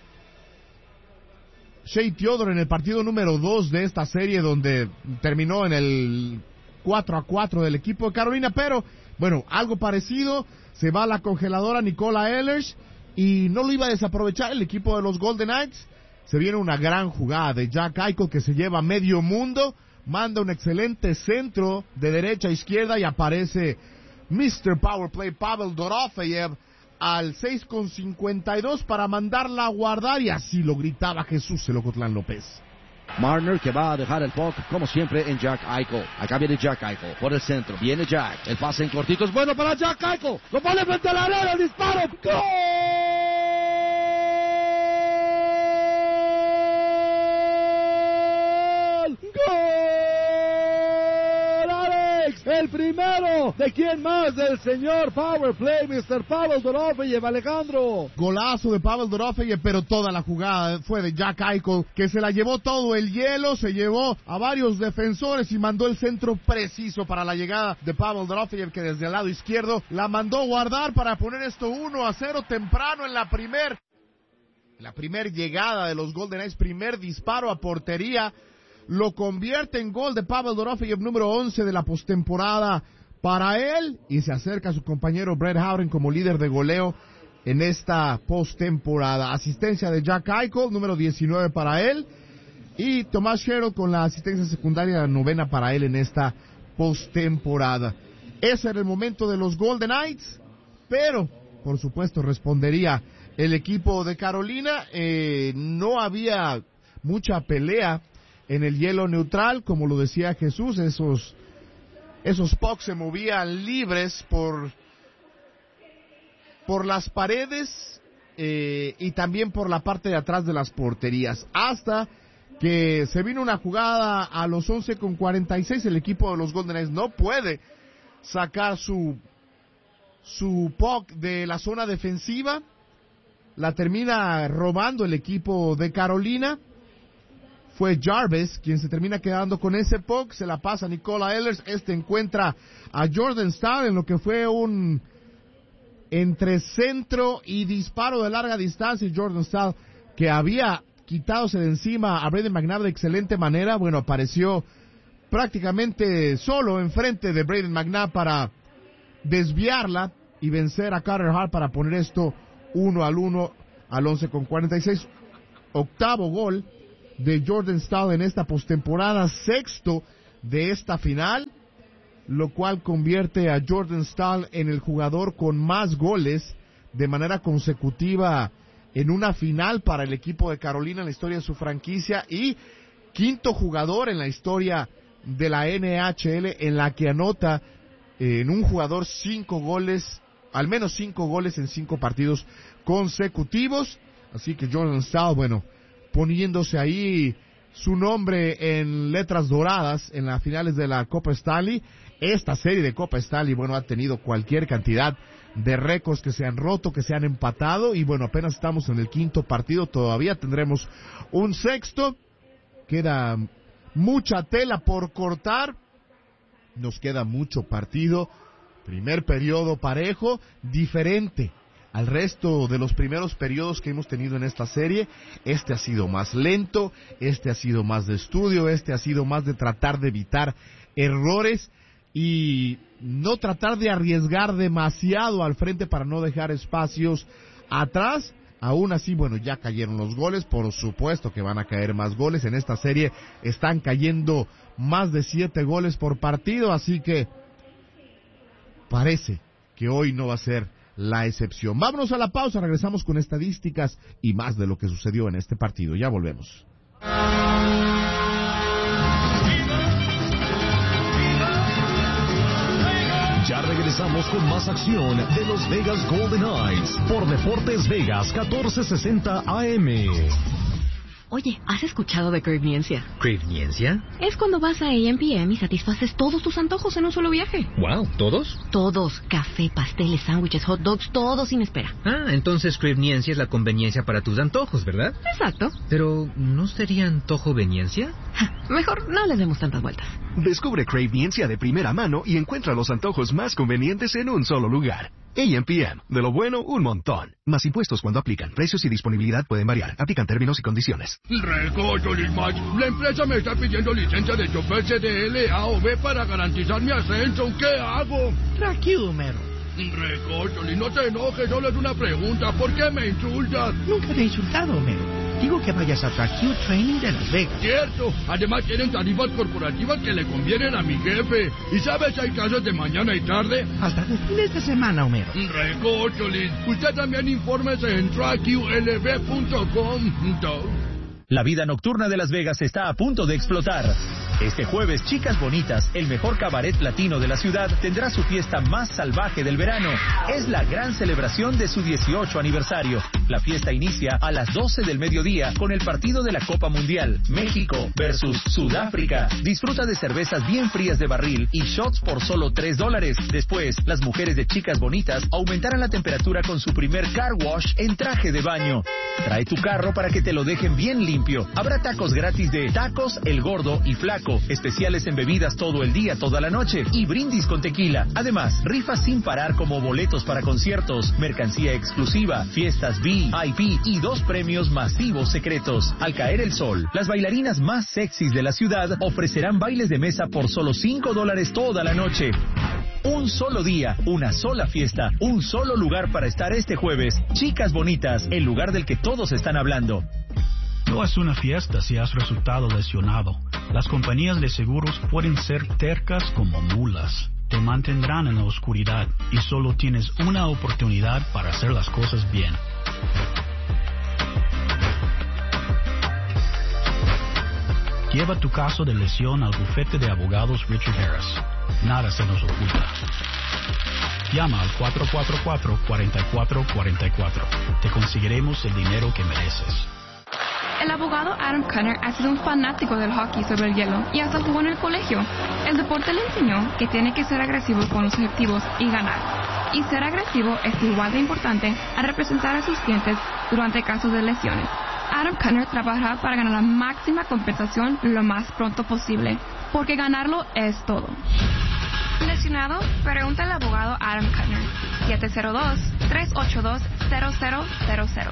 Shea Theodore en el partido número dos de esta serie, donde terminó en el cuatro a cuatro del equipo de Carolina. Pero bueno, algo parecido. Se va a la congeladora Nikolai Ehlers y no lo iba a desaprovechar el equipo de los Golden Knights. Se viene una gran jugada de Jack Eichel que se lleva medio mundo, manda un excelente centro de derecha a izquierda y aparece mister Powerplay Pavel Dorofeyev al seis con cincuenta y dos para mandarla a guardar, y así lo gritaba Jesús el Ocotlán López. Marner que va a dejar el puck, como siempre, en Jack Eichel. Acá viene Jack Eichel por el centro. Viene Jack. El pase en cortito es bueno para Jack Eichel. Lo pone frente a la red. El disparo. ¡Gol! El primero, ¿de quién más? Del señor Powerplay, mister Pavel Dorofeyev, Alejandro. Golazo de Pavel Dorofeyev, pero toda la jugada fue de Jack Eichel, que se la llevó todo el hielo, se llevó a varios defensores y mandó el centro preciso para la llegada de Pavel Dorofeyev, que desde el lado izquierdo la mandó guardar para poner esto uno a cero temprano en la primer, la primer llegada de los Golden Knights, primer disparo a portería. Lo convierte en gol de Pavel Dorofeyev, número once de la postemporada para él, y se acerca a su compañero Brett Howden como líder de goleo en esta postemporada. Asistencia de Jack Eichel, número diecinueve para él, y Tomás Hertl con la asistencia secundaria novena para él en esta postemporada. Ese era el momento de los Golden Knights, pero por supuesto respondería el equipo de Carolina. Eh, no había mucha pelea en el hielo neutral, como lo decía Jesús, esos esos pucks se movían libres por por las paredes eh, y también por la parte de atrás de las porterías, hasta que se vino una jugada a los once con cuarenta y seis. El equipo de los Golden Knights no puede sacar su su puck de la zona defensiva, la termina robando el equipo de Carolina. Fue Jarvis quien se termina quedando con ese puck, se la pasa a Nikola Ehlers, este encuentra a Jordan Staal en lo que fue un entre centro y disparo de larga distancia. Jordan Staal, que había quitadose de encima a Brayden McNabb de excelente manera, bueno, apareció prácticamente solo enfrente de Brayden McNabb para desviarla y vencer a Carter Hart para poner esto uno al uno al once con cuarenta y seis. Octavo gol de Jordan Staal en esta postemporada, sexto de esta final, lo cual convierte a Jordan Staal en el jugador con más goles de manera consecutiva en una final para el equipo de Carolina en la historia de su franquicia, y quinto jugador en la historia de la N H L en la que anota eh, en un jugador cinco goles, al menos cinco goles en cinco partidos consecutivos. Así que Jordan Staal, bueno, poniéndose ahí su nombre en letras doradas en las finales de la Copa Stanley. Esta serie de Copa Stanley, bueno, ha tenido cualquier cantidad de récords que se han roto, que se han empatado, y bueno, apenas estamos en el quinto partido, todavía tendremos un sexto. Queda mucha tela por cortar, nos queda mucho partido. Primer periodo parejo, diferente al resto de los primeros periodos que hemos tenido en esta serie. Este ha sido más lento, este ha sido más de estudio, este ha sido más de tratar de evitar errores y no tratar de arriesgar demasiado al frente para no dejar espacios atrás. Aún así, bueno, ya cayeron los goles, por supuesto que van a caer más goles. En esta serie están cayendo más de siete goles por partido, así que parece que hoy no va a ser la excepción. Vámonos a la pausa, regresamos con estadísticas y más de lo que sucedió en este partido. Ya volvemos. Ya regresamos con más acción de los Vegas Golden Knights por Deportes Vegas catorce sesenta A M. Oye, ¿has escuchado de Cravniencia? ¿Cravniencia? Es cuando vas a A M P M y satisfaces todos tus antojos en un solo viaje. Wow, ¿todos? Todos. Café, pasteles, sándwiches, hot dogs, todo sin espera. Ah, entonces Cravniencia es la conveniencia para tus antojos, ¿verdad? Exacto. Pero, ¿no sería antojoveniencia? Mejor no les demos tantas vueltas. Descubre Cravniencia de primera mano y encuentra los antojos más convenientes en un solo lugar. A M P M, de lo bueno, un montón. Más impuestos cuando aplican. Precios y disponibilidad pueden variar. Aplican términos y condiciones. Recocho, Lismach. La empresa me está pidiendo licencia de chofer C D L, A o B para garantizar mi ascenso. ¿Qué hago? Tranquilo, Mero. Recocho, no te enojes, solo es una pregunta. ¿Por qué me insultas? Nunca te he insultado, Mero. Digo que vayas a Track Training de Las Vegas. Cierto. Además tienen tarifas corporativas que le convienen a mi jefe. ¿Y sabes, hay clases de mañana y tarde? Hasta de fines de semana, Homero. Recócholis. Usted también infórmese en track U L B punto com. La vida nocturna de Las Vegas está a punto de explotar. Este jueves, Chicas Bonitas, el mejor cabaret latino de la ciudad, tendrá su fiesta más salvaje del verano. Es la gran celebración de su dieciocho aniversario. La fiesta inicia a las doce del mediodía con el partido de la Copa Mundial, México versus Sudáfrica. Disfruta de cervezas bien frías de barril y shots por solo tres dólares. Después, las mujeres de Chicas Bonitas aumentarán la temperatura con su primer car wash en traje de baño. Trae tu carro para que te lo dejen bien limpio. Habrá tacos gratis de Tacos El Gordo y Flaco, especiales en bebidas todo el día, toda la noche y brindis con tequila. Además, rifas sin parar como boletos para conciertos, mercancía exclusiva, fiestas V I P y dos premios masivos secretos. Al caer el sol, las bailarinas más sexys de la ciudad ofrecerán bailes de mesa por solo cinco dólares toda la noche. Un solo día, una sola fiesta, un solo lugar para estar este jueves. Chicas Bonitas, el lugar del que todos están hablando. No es una fiesta si has resultado lesionado. Las compañías de seguros pueden ser tercas como mulas. Te mantendrán en la oscuridad y solo tienes una oportunidad para hacer las cosas bien. Lleva tu caso de lesión al bufete de abogados Richard Harris. Nada se nos oculta. Llama al cuatro cuatro cuatro, cuatro cuatro cuatro cuatro. Te conseguiremos el dinero que mereces. El abogado Adam Cunner ha sido un fanático del hockey sobre el hielo y hasta jugó en el colegio. El deporte le enseñó que tiene que ser agresivo con los objetivos y ganar. Y ser agresivo es igual de importante a representar a sus clientes durante casos de lesiones. Adam Kuttner trabajará para ganar la máxima compensación lo más pronto posible, porque ganarlo es todo. ¿Lesionado? Pregunta al abogado Adam Kuttner. siete cero dos, tres ocho dos, cero cero cero cero.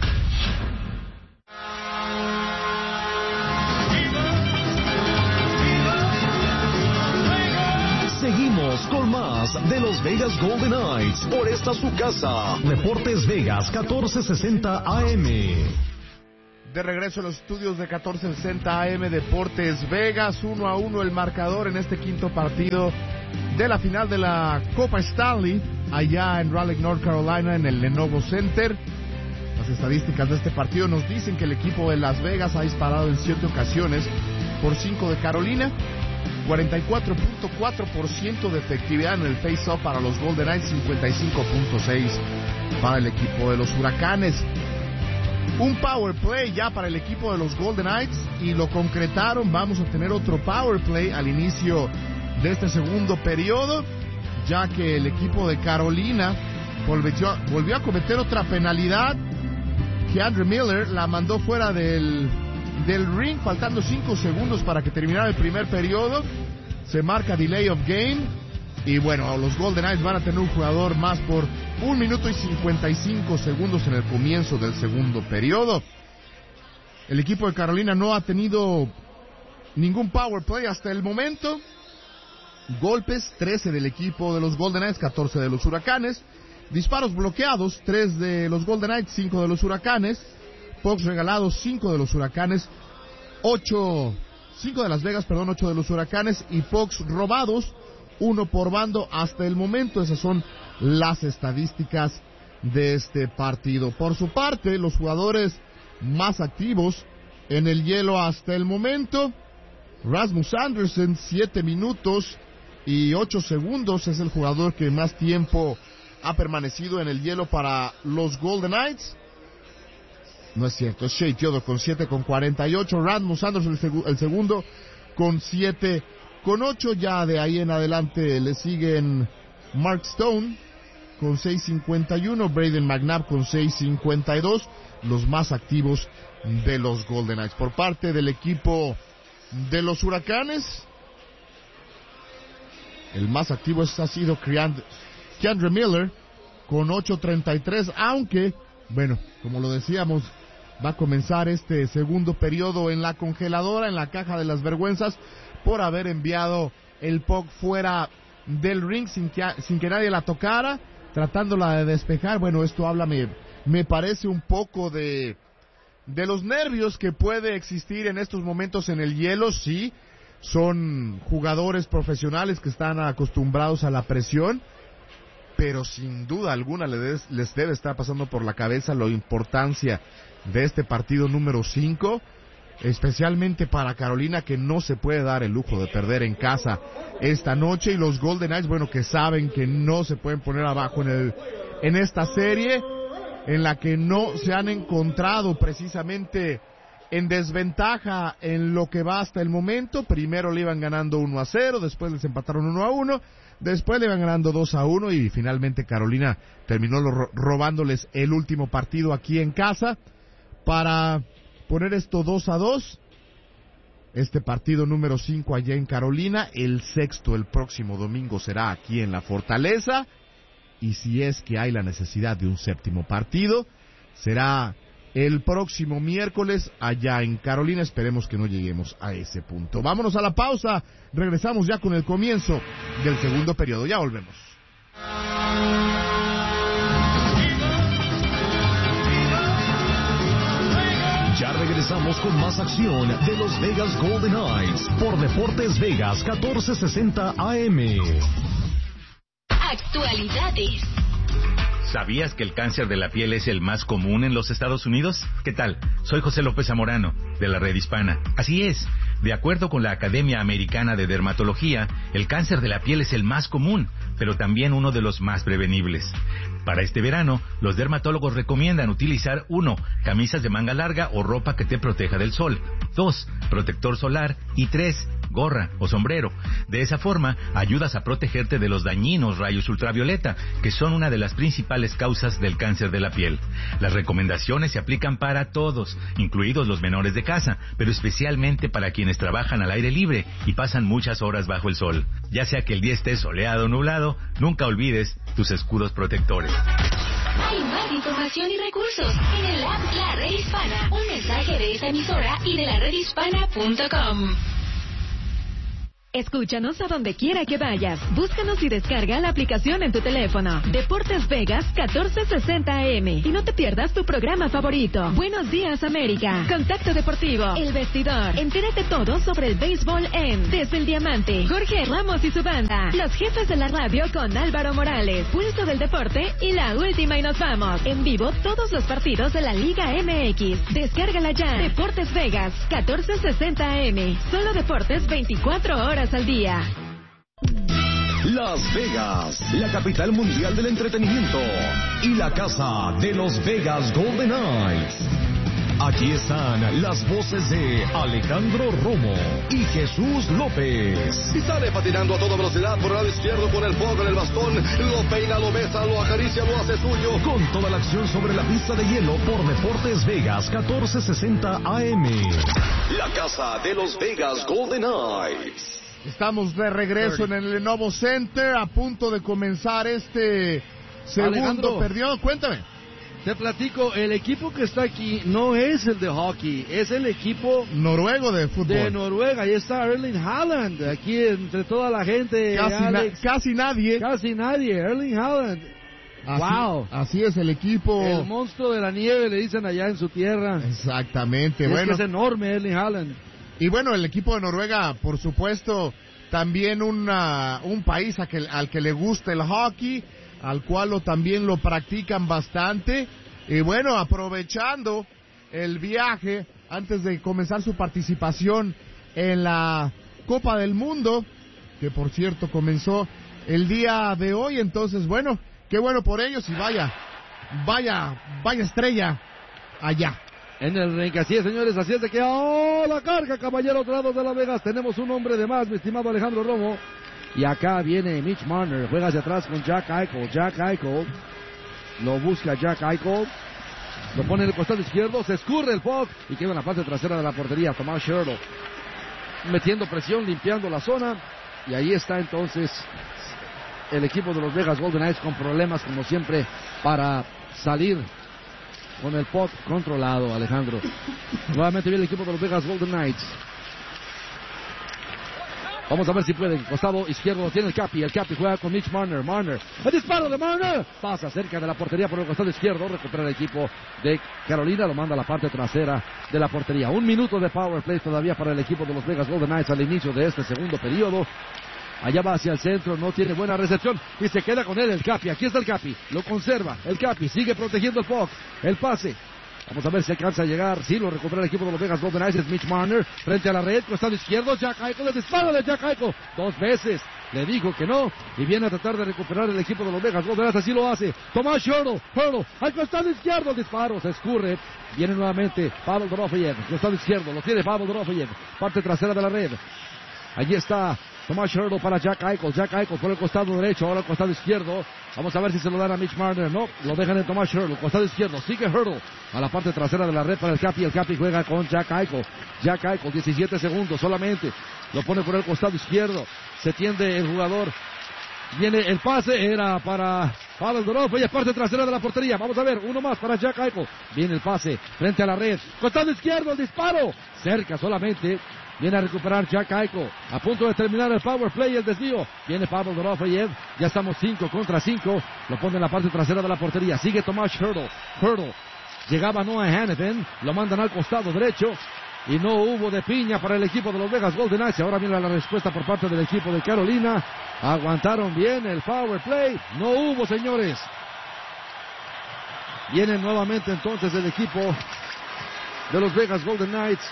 Seguimos con más de los Vegas Golden Knights por esta su casa. Deportes Vegas catorce sesenta A M. De regreso a los estudios de catorce sesenta A M Deportes Vegas, uno a uno el marcador en este quinto partido de la final de la Copa Stanley, allá en Raleigh, North Carolina, en el Lenovo Center. Las estadísticas de este partido nos dicen que el equipo de Las Vegas ha disparado en siete ocasiones por cinco de Carolina, cuarenta y cuatro punto cuatro por ciento de efectividad en el face-off para los Golden Knights, cincuenta y cinco punto seis por ciento para el equipo de los Huracanes. Un power play ya para el equipo de los Golden Knights y lo concretaron. Vamos a tener otro power play al inicio de este segundo periodo, ya que el equipo de Carolina volvió, volvió a cometer otra penalidad. Que Andrew Miller la mandó fuera del, del ring, faltando cinco segundos para que terminara el primer periodo. Se marca delay of game. Y bueno, los Golden Knights van a tener un jugador más por un minuto y cincuenta y cinco segundos en el comienzo del segundo periodo. El equipo de Carolina no ha tenido ningún power play hasta el momento. Golpes, trece del equipo de los Golden Knights, catorce de los Huracanes. Disparos bloqueados, tres de los Golden Knights, cinco de los Huracanes. Pucks regalados, cinco de los Huracanes. ocho, cinco de Las Vegas, perdón, ocho de los Huracanes. Y pucks robados, uno por bando hasta el momento. Esas son las estadísticas de este partido. Por su parte, los jugadores más activos en el hielo hasta el momento: Rasmus Andersson, siete minutos y ocho segundos. Es el jugador que más tiempo ha permanecido en el hielo para los Golden Knights. No es cierto, es Shea Theodore con siete con cuarenta y ocho. Rasmus Andersson el, seg- el segundo con siete con ocho. Ya de ahí en adelante le siguen Mark Stone con seis cincuenta y uno, Braden McNabb con seis cincuenta y dos, los más activos de los Golden Knights. Por parte del equipo de los Huracanes, el más activo ha sido Keandre Miller con ocho treinta y tres, aunque, bueno, como lo decíamos, va a comenzar este segundo periodo en la congeladora, en la caja de las vergüenzas, por haber enviado el puck fuera del ring sin que, sin que nadie la tocara, tratándola de despejar. Bueno, esto habla, me, me parece un poco de, de los nervios que puede existir en estos momentos en el hielo. Sí, son jugadores profesionales que están acostumbrados a la presión, pero sin duda alguna les, les debe estar pasando por la cabeza la importancia de este partido número cinco, especialmente para Carolina, que no se puede dar el lujo de perder en casa esta noche, y los Golden Knights, bueno, que saben que no se pueden poner abajo en el en esta serie, en la que no se han encontrado precisamente en desventaja en lo que va hasta el momento. Primero le iban ganando uno a cero, después les empataron uno a uno, después le iban ganando dos a uno, y finalmente Carolina terminó lo, robándoles el último partido aquí en casa para poner esto dos a dos. Este partido número cinco allá en Carolina, el sexto el próximo domingo será aquí en la Fortaleza, y si es que hay la necesidad de un séptimo partido, será el próximo miércoles allá en Carolina. Esperemos que no lleguemos a ese punto. Vámonos a la pausa, regresamos ya con el comienzo del segundo periodo, ya volvemos. Ya regresamos con más acción de los Vegas Golden Knights por Deportes Vegas catorce sesenta A M. Actualidades. ¿Sabías que el cáncer de la piel es el más común en los Estados Unidos? ¿Qué tal? Soy José López Zamorano, de la Red Hispana. Así es, de acuerdo con la Academia Americana de Dermatología, el cáncer de la piel es el más común, pero también uno de los más prevenibles. Para este verano, los dermatólogos recomiendan utilizar uno, camisas de manga larga o ropa que te proteja del sol, dos, protector solar y tres, gorra o sombrero. De esa forma, ayudas a protegerte de los dañinos rayos ultravioleta, que son una de las principales causas del cáncer de la piel. Las recomendaciones se aplican para todos, incluidos los menores de casa, pero especialmente para quienes trabajan al aire libre y pasan muchas horas bajo el sol. Ya sea que el día esté soleado o nublado, nunca olvides tus escudos protectores. Hay más información y recursos en el app La Red Hispana. Un mensaje de esta emisora y de la red hispana punto com. Escúchanos a donde quiera que vayas. Búscanos y descarga la aplicación en tu teléfono. Deportes Vegas catorce sesenta A M. Y no te pierdas tu programa favorito. Buenos días, América. Contacto Deportivo. El Vestidor. Entérate todo sobre el béisbol en Desde el Diamante. Jorge Ramos y su banda. Los jefes de la radio con Álvaro Morales. Pulso del Deporte y La Última y Nos Vamos. En vivo todos los partidos de la Liga M X. Descárgala ya. Deportes Vegas catorce sesenta A M. Solo deportes veinticuatro horas al día. Las Vegas, la capital mundial del entretenimiento y la casa de los Vegas Golden Knights. Aquí están las voces de Alejandro Romo y Jesús López. Y sale patinando a toda velocidad por el lado izquierdo con el foco en el bastón. Lo peina, lo besa, lo acaricia, lo hace suyo. Con toda la acción sobre la pista de hielo por Deportes Vegas catorce sesenta A M. La casa de los Vegas Golden Knights. Estamos de regreso en el Lenovo Center, a punto de comenzar este segundo Alejandro, periodo. Cuéntame. Te platico, el equipo que está aquí no es el de hockey, es el equipo noruego de fútbol. De Noruega, ahí está Erling Haaland, aquí entre toda la gente. Casi, Alex, na casi nadie. Casi nadie, Erling Haaland. Así, wow. Así es el equipo. El monstruo de la nieve, le dicen allá en su tierra. Exactamente. Es bueno. que es enorme Erling Haaland. Y bueno, el equipo de Noruega, por supuesto, también una, un país a que, al que le gusta el hockey, al cual lo, también lo practican bastante. Y bueno, aprovechando el viaje antes de comenzar su participación en la Copa del Mundo, que por cierto comenzó el día de hoy. Entonces, bueno, qué bueno por ellos y vaya, vaya, vaya estrella allá. En el ring, así es, señores, así es de que ¡oh, la carga, caballeros dorados de Las Vegas! Tenemos un hombre de más, mi estimado Alejandro Romo. Y acá viene Mitch Marner, juega hacia atrás con Jack Eichel. Jack Eichel, lo busca Jack Eichel, lo pone en el costado izquierdo, se escurre el puck y queda en la parte trasera de la portería. Tomás Sherlock metiendo presión, limpiando la zona. Y ahí está entonces el equipo de los Vegas Golden Knights con problemas, como siempre, para salir con el puck controlado, Alejandro. Nuevamente viene el equipo de los Vegas Golden Knights. Vamos a ver si pueden. Costado izquierdo lo tiene el Capi. El Capi juega con Mitch Marner. Marner. El disparo de Marner. Pasa cerca de la portería por el costado izquierdo. Recupera el equipo de Carolina. Lo manda a la parte trasera de la portería. Un minuto de power play todavía para el equipo de los Vegas Golden Knights al inicio de este segundo periodo. Allá va hacia el centro, no tiene buena recepción y se queda con él el Capi. Aquí está el Capi, lo conserva. El Capi sigue protegiendo el puck. El pase. Vamos a ver si alcanza a llegar. Sí, lo recupera el equipo de los Vegas Golden Knights. Es Mitch Marner frente a la red. Costado izquierdo. Jack Eichel. El disparo de Jack Eichel. Dos veces. Le dijo que no. Y viene a tratar de recuperar el equipo de los Vegas Golden Knights. Así lo hace. Tomás Hurdle. Hurdle. Al costado izquierdo. El disparo. Se escurre. Viene nuevamente Pavel Dorofeyev. Costado izquierdo. Lo tiene Pavel Dorofeyev. Parte trasera de la red. Allí está Tomás Hurdle para Jack Eichel. Jack Eichel por el costado derecho, ahora el costado izquierdo. Vamos a ver si se lo dan a Mitch Marner. No, lo dejan en Tomás Hurdle. Costado izquierdo, sigue Hurdle a la parte trasera de la red para el Capi. El Capi juega con Jack Eichel. Jack Eichel, diecisiete segundos solamente. Lo pone por el costado izquierdo. Se tiende el jugador. Viene el pase, era para Pavel Dorofeyev, parte trasera de la portería. Vamos a ver, uno más para Jack Eichel. Viene el pase frente a la red. Costado izquierdo, el disparo. Cerca solamente. Viene a recuperar Jack Eichel. A punto de terminar el power play, el desvío. Viene Pavel Dorofeyev. Ya estamos cinco contra cinco. Lo pone en la parte trasera de la portería. Sigue Tomás Hurdle. Hurdle. Llegaba Noah Hannafin. Lo mandan al costado derecho. Y no hubo de piña para el equipo de los Vegas Golden Knights. Ahora viene la respuesta por parte del equipo de Carolina. Aguantaron bien el power play. No hubo, señores. Viene nuevamente entonces el equipo de los Vegas Golden Knights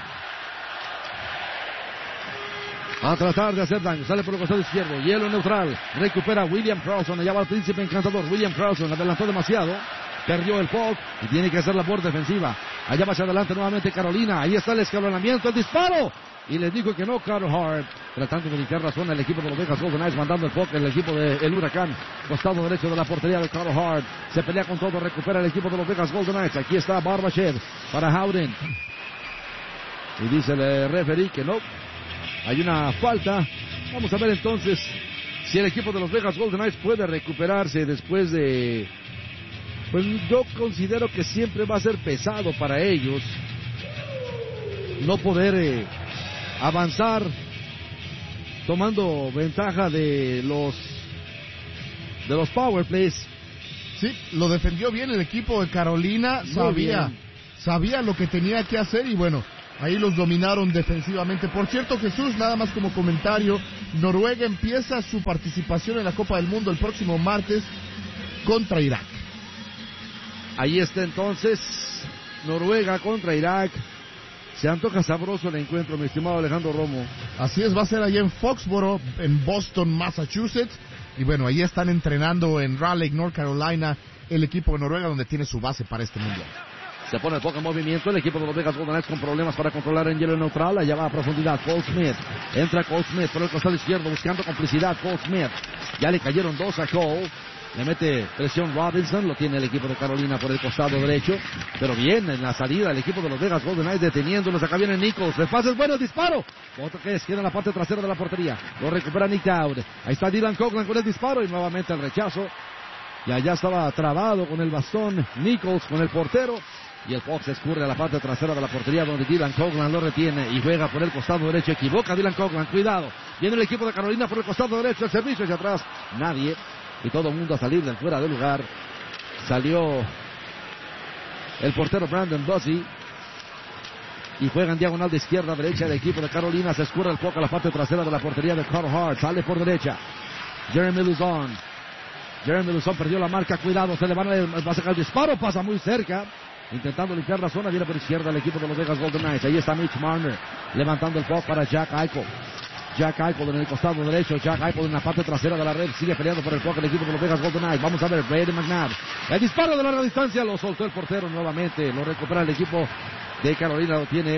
a tratar de hacer daño. Sale por el costado izquierdo. Hielo neutral. Recupera William Carlson. Allá va el príncipe encantador. William Carlson adelantó demasiado. Perdió el puck y tiene que hacer la labor defensiva. Allá va hacia adelante nuevamente Carolina. Ahí está el escalonamiento, el disparo. Y les dijo que no, Carter Hart, tratando de limpiar la zona el equipo de los Vegas Golden Knights, mandando el puck el equipo del Huracán, costado derecho de la portería de Carter Hart. Se pelea con todo, recupera el equipo de los Vegas Golden Knights. Aquí está Barbashev para Howden. Y dice el referee que no, hay una falta. Vamos a ver entonces si el equipo de los Vegas Golden Knights puede recuperarse después de... Pues yo considero que siempre va a ser pesado para ellos no poder eh, avanzar tomando ventaja de los de los power plays. Sí, lo defendió bien el equipo de Carolina, Muy sabía bien. sabía lo que tenía que hacer y bueno, ahí los dominaron defensivamente. Por cierto, Jesús, nada más como comentario, Noruega empieza su participación en la Copa del Mundo el próximo martes contra Irak. Ahí está entonces Noruega contra Irak. Se antoja sabroso el encuentro, mi estimado Alejandro Romo. Así es, va a ser allá en Foxborough, en Boston, Massachusetts. Y bueno, ahí están entrenando en Raleigh, North Carolina, el equipo de Noruega, donde tiene su base para este mundial. Se pone el poco en movimiento el equipo de los Vegas Golden Knights con problemas para controlar en hielo neutral. Allá va a profundidad Cole Smith. Entra Cole Smith por el costado izquierdo buscando complicidad. Cole Smith. Ya le cayeron dos a Cole. Le mete presión Robinson, lo tiene el equipo de Carolina por el costado derecho. Pero bien en la salida el equipo de los Vegas Golden Knights deteniéndolos. Acá viene Nichols, el pase es bueno, el disparo. Otro que es, queda en la parte trasera de la portería. Lo recupera Nick Dowd. Ahí está Dylan Coghlan con el disparo y nuevamente el rechazo. Y allá estaba trabado con el bastón Nichols con el portero. Y el puck se escurre a la parte trasera de la portería donde Dylan Coghlan lo retiene y juega por el costado derecho. Equivoca Dylan Coghlan, cuidado. Viene el equipo de Carolina por el costado derecho, el servicio hacia atrás. Nadie. Y todo el mundo a salir del fuera de lugar. Salió el portero Brandon Busey. Y juega en diagonal de izquierda a derecha el equipo de Carolina. Se escurre el puck a la parte trasera de la portería de Carter Hart. Sale por derecha. Jeremy Luzon. Jeremy Luzon perdió la marca. Cuidado, se le van a, va a sacar el disparo. Pasa muy cerca. Intentando limpiar la zona. Viene por izquierda el equipo de los Vegas Golden Knights. Ahí está Mitch Marner. Levantando el puck para Jack Eichel. Jack Eichel en el costado derecho. Jack Eichel en la parte trasera de la red. Sigue peleando por el puck el equipo de los Vegas Golden Knights. Vamos a ver, Brady McNabb. El disparo de larga distancia lo soltó el portero nuevamente. Lo recupera el equipo de Carolina. Lo tiene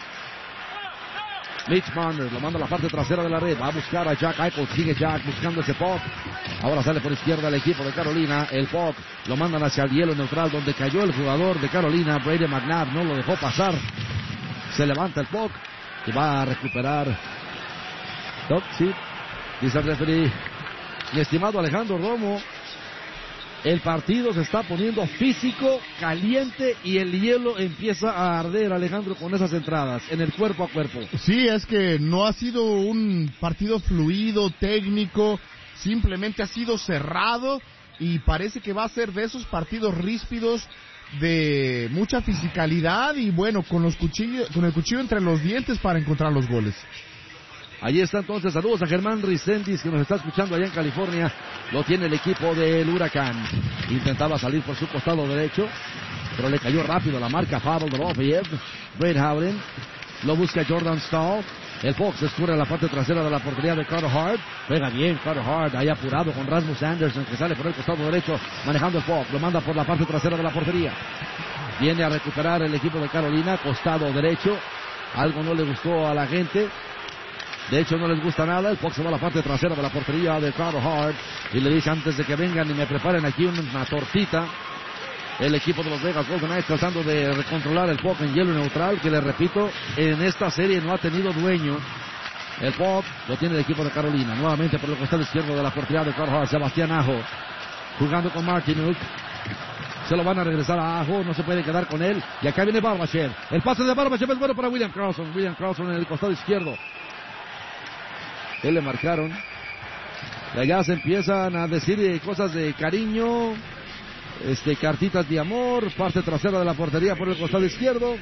Mitch Marner. Lo manda a la parte trasera de la red. Va a buscar a Jack Eichel. Sigue Jack buscando ese puck. Ahora sale por izquierda el equipo de Carolina. El puck lo mandan hacia el hielo neutral donde cayó el jugador de Carolina. Brady McNabb no lo dejó pasar. Se levanta el puck y va a recuperar. No, sí, dice el referee. Mi estimado Alejandro Romo, el partido se está poniendo físico, caliente y el hielo empieza a arder, Alejandro, con esas entradas en el cuerpo a cuerpo. Sí, es que no ha sido un partido fluido, técnico, simplemente ha sido cerrado y parece que va a ser de esos partidos ríspidos de mucha fisicalidad y bueno, con los cuchillos, con el cuchillo entre los dientes para encontrar los goles. Allí está entonces, saludos a Germán Ricendis que nos está escuchando allá en California. Lo tiene el equipo del Huracán. Intentaba salir por su costado derecho, pero le cayó rápido la marca Pavel Dorofeyev. Brad Howden lo busca Jordan Stahl. El puck se escurre a la parte trasera de la portería de Carter Hart. Pega bien Carter Hart, ahí apurado con Rasmus Anderson que sale por el costado derecho manejando el puck. Lo manda por la parte trasera de la portería. Viene a recuperar el equipo de Carolina, costado derecho. Algo no le gustó a la gente. De hecho, no les gusta nada. El puck se va a la parte trasera de la portería de Carter Hart. Y le dice antes de que vengan y me preparen aquí una tortita. El equipo de los Vegas Golden Knights tratando de recontrolar el puck en hielo neutral. Que les repito, en esta serie no ha tenido dueño. El puck lo tiene el equipo de Carolina. Nuevamente por el costado izquierdo de la portería de Carter Hart. Sebastián Aho jugando con Martinuk. Se lo van a regresar a Aho, no se puede quedar con él. Y acá viene Barbashev. El pase de Barbashev es bueno para William Karlsson. William Karlsson en el costado izquierdo. Él le marcaron. Y allá se empiezan a decir cosas de cariño, este, cartitas de amor, parte trasera de la portería por el costado izquierdo.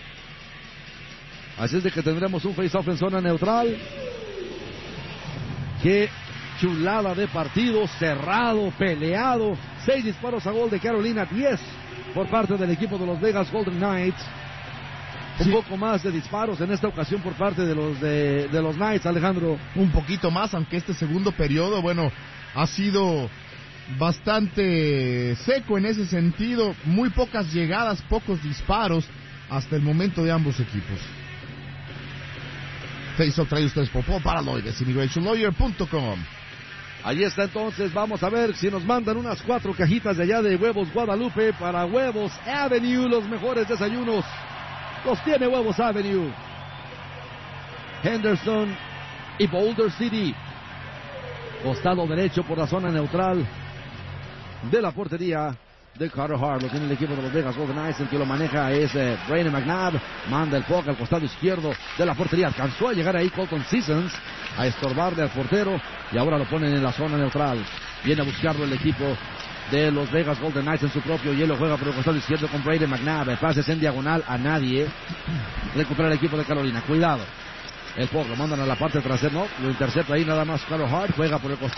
Así es de que tendremos un face-off en zona neutral. Qué chulada de partido, cerrado, peleado. Seis disparos a gol de Carolina, diez por parte del equipo de los Vegas Golden Knights. Un sí. poco más de disparos en esta ocasión por parte de los de, de los Knights, Alejandro. Un poquito más, aunque este segundo periodo, bueno, ha sido bastante seco en ese sentido, muy pocas llegadas, pocos disparos hasta el momento de ambos equipos. Face-Off trae ustedes por Paraloides, Immigration Lawyer punto com. Ahí está entonces, vamos a ver si nos mandan unas cuatro cajitas de allá de Huevos Guadalupe para Huevos Avenue, los mejores desayunos. Los tiene Huevos Avenue. Henderson y Boulder City. Costado derecho por la zona neutral de la portería de Carter Hart. Lo tiene el equipo de los Vegas Golden Knights. El que lo maneja es eh, Brandon McNabb. Manda el puck al costado izquierdo de la portería. Alcanzó a llegar ahí Colton Seasons a estorbarle al portero. Y ahora lo ponen en la zona neutral. Viene a buscarlo el equipo de los Vegas Golden Knights en su propio hielo. Juega por el costado izquierdo con Brandon McNabb. El pase es en diagonal a nadie. Recupera el equipo de Carolina. Cuidado. El puck lo mandan a la parte trasera. No, lo intercepta ahí nada más Carter Hart. Juega por el costado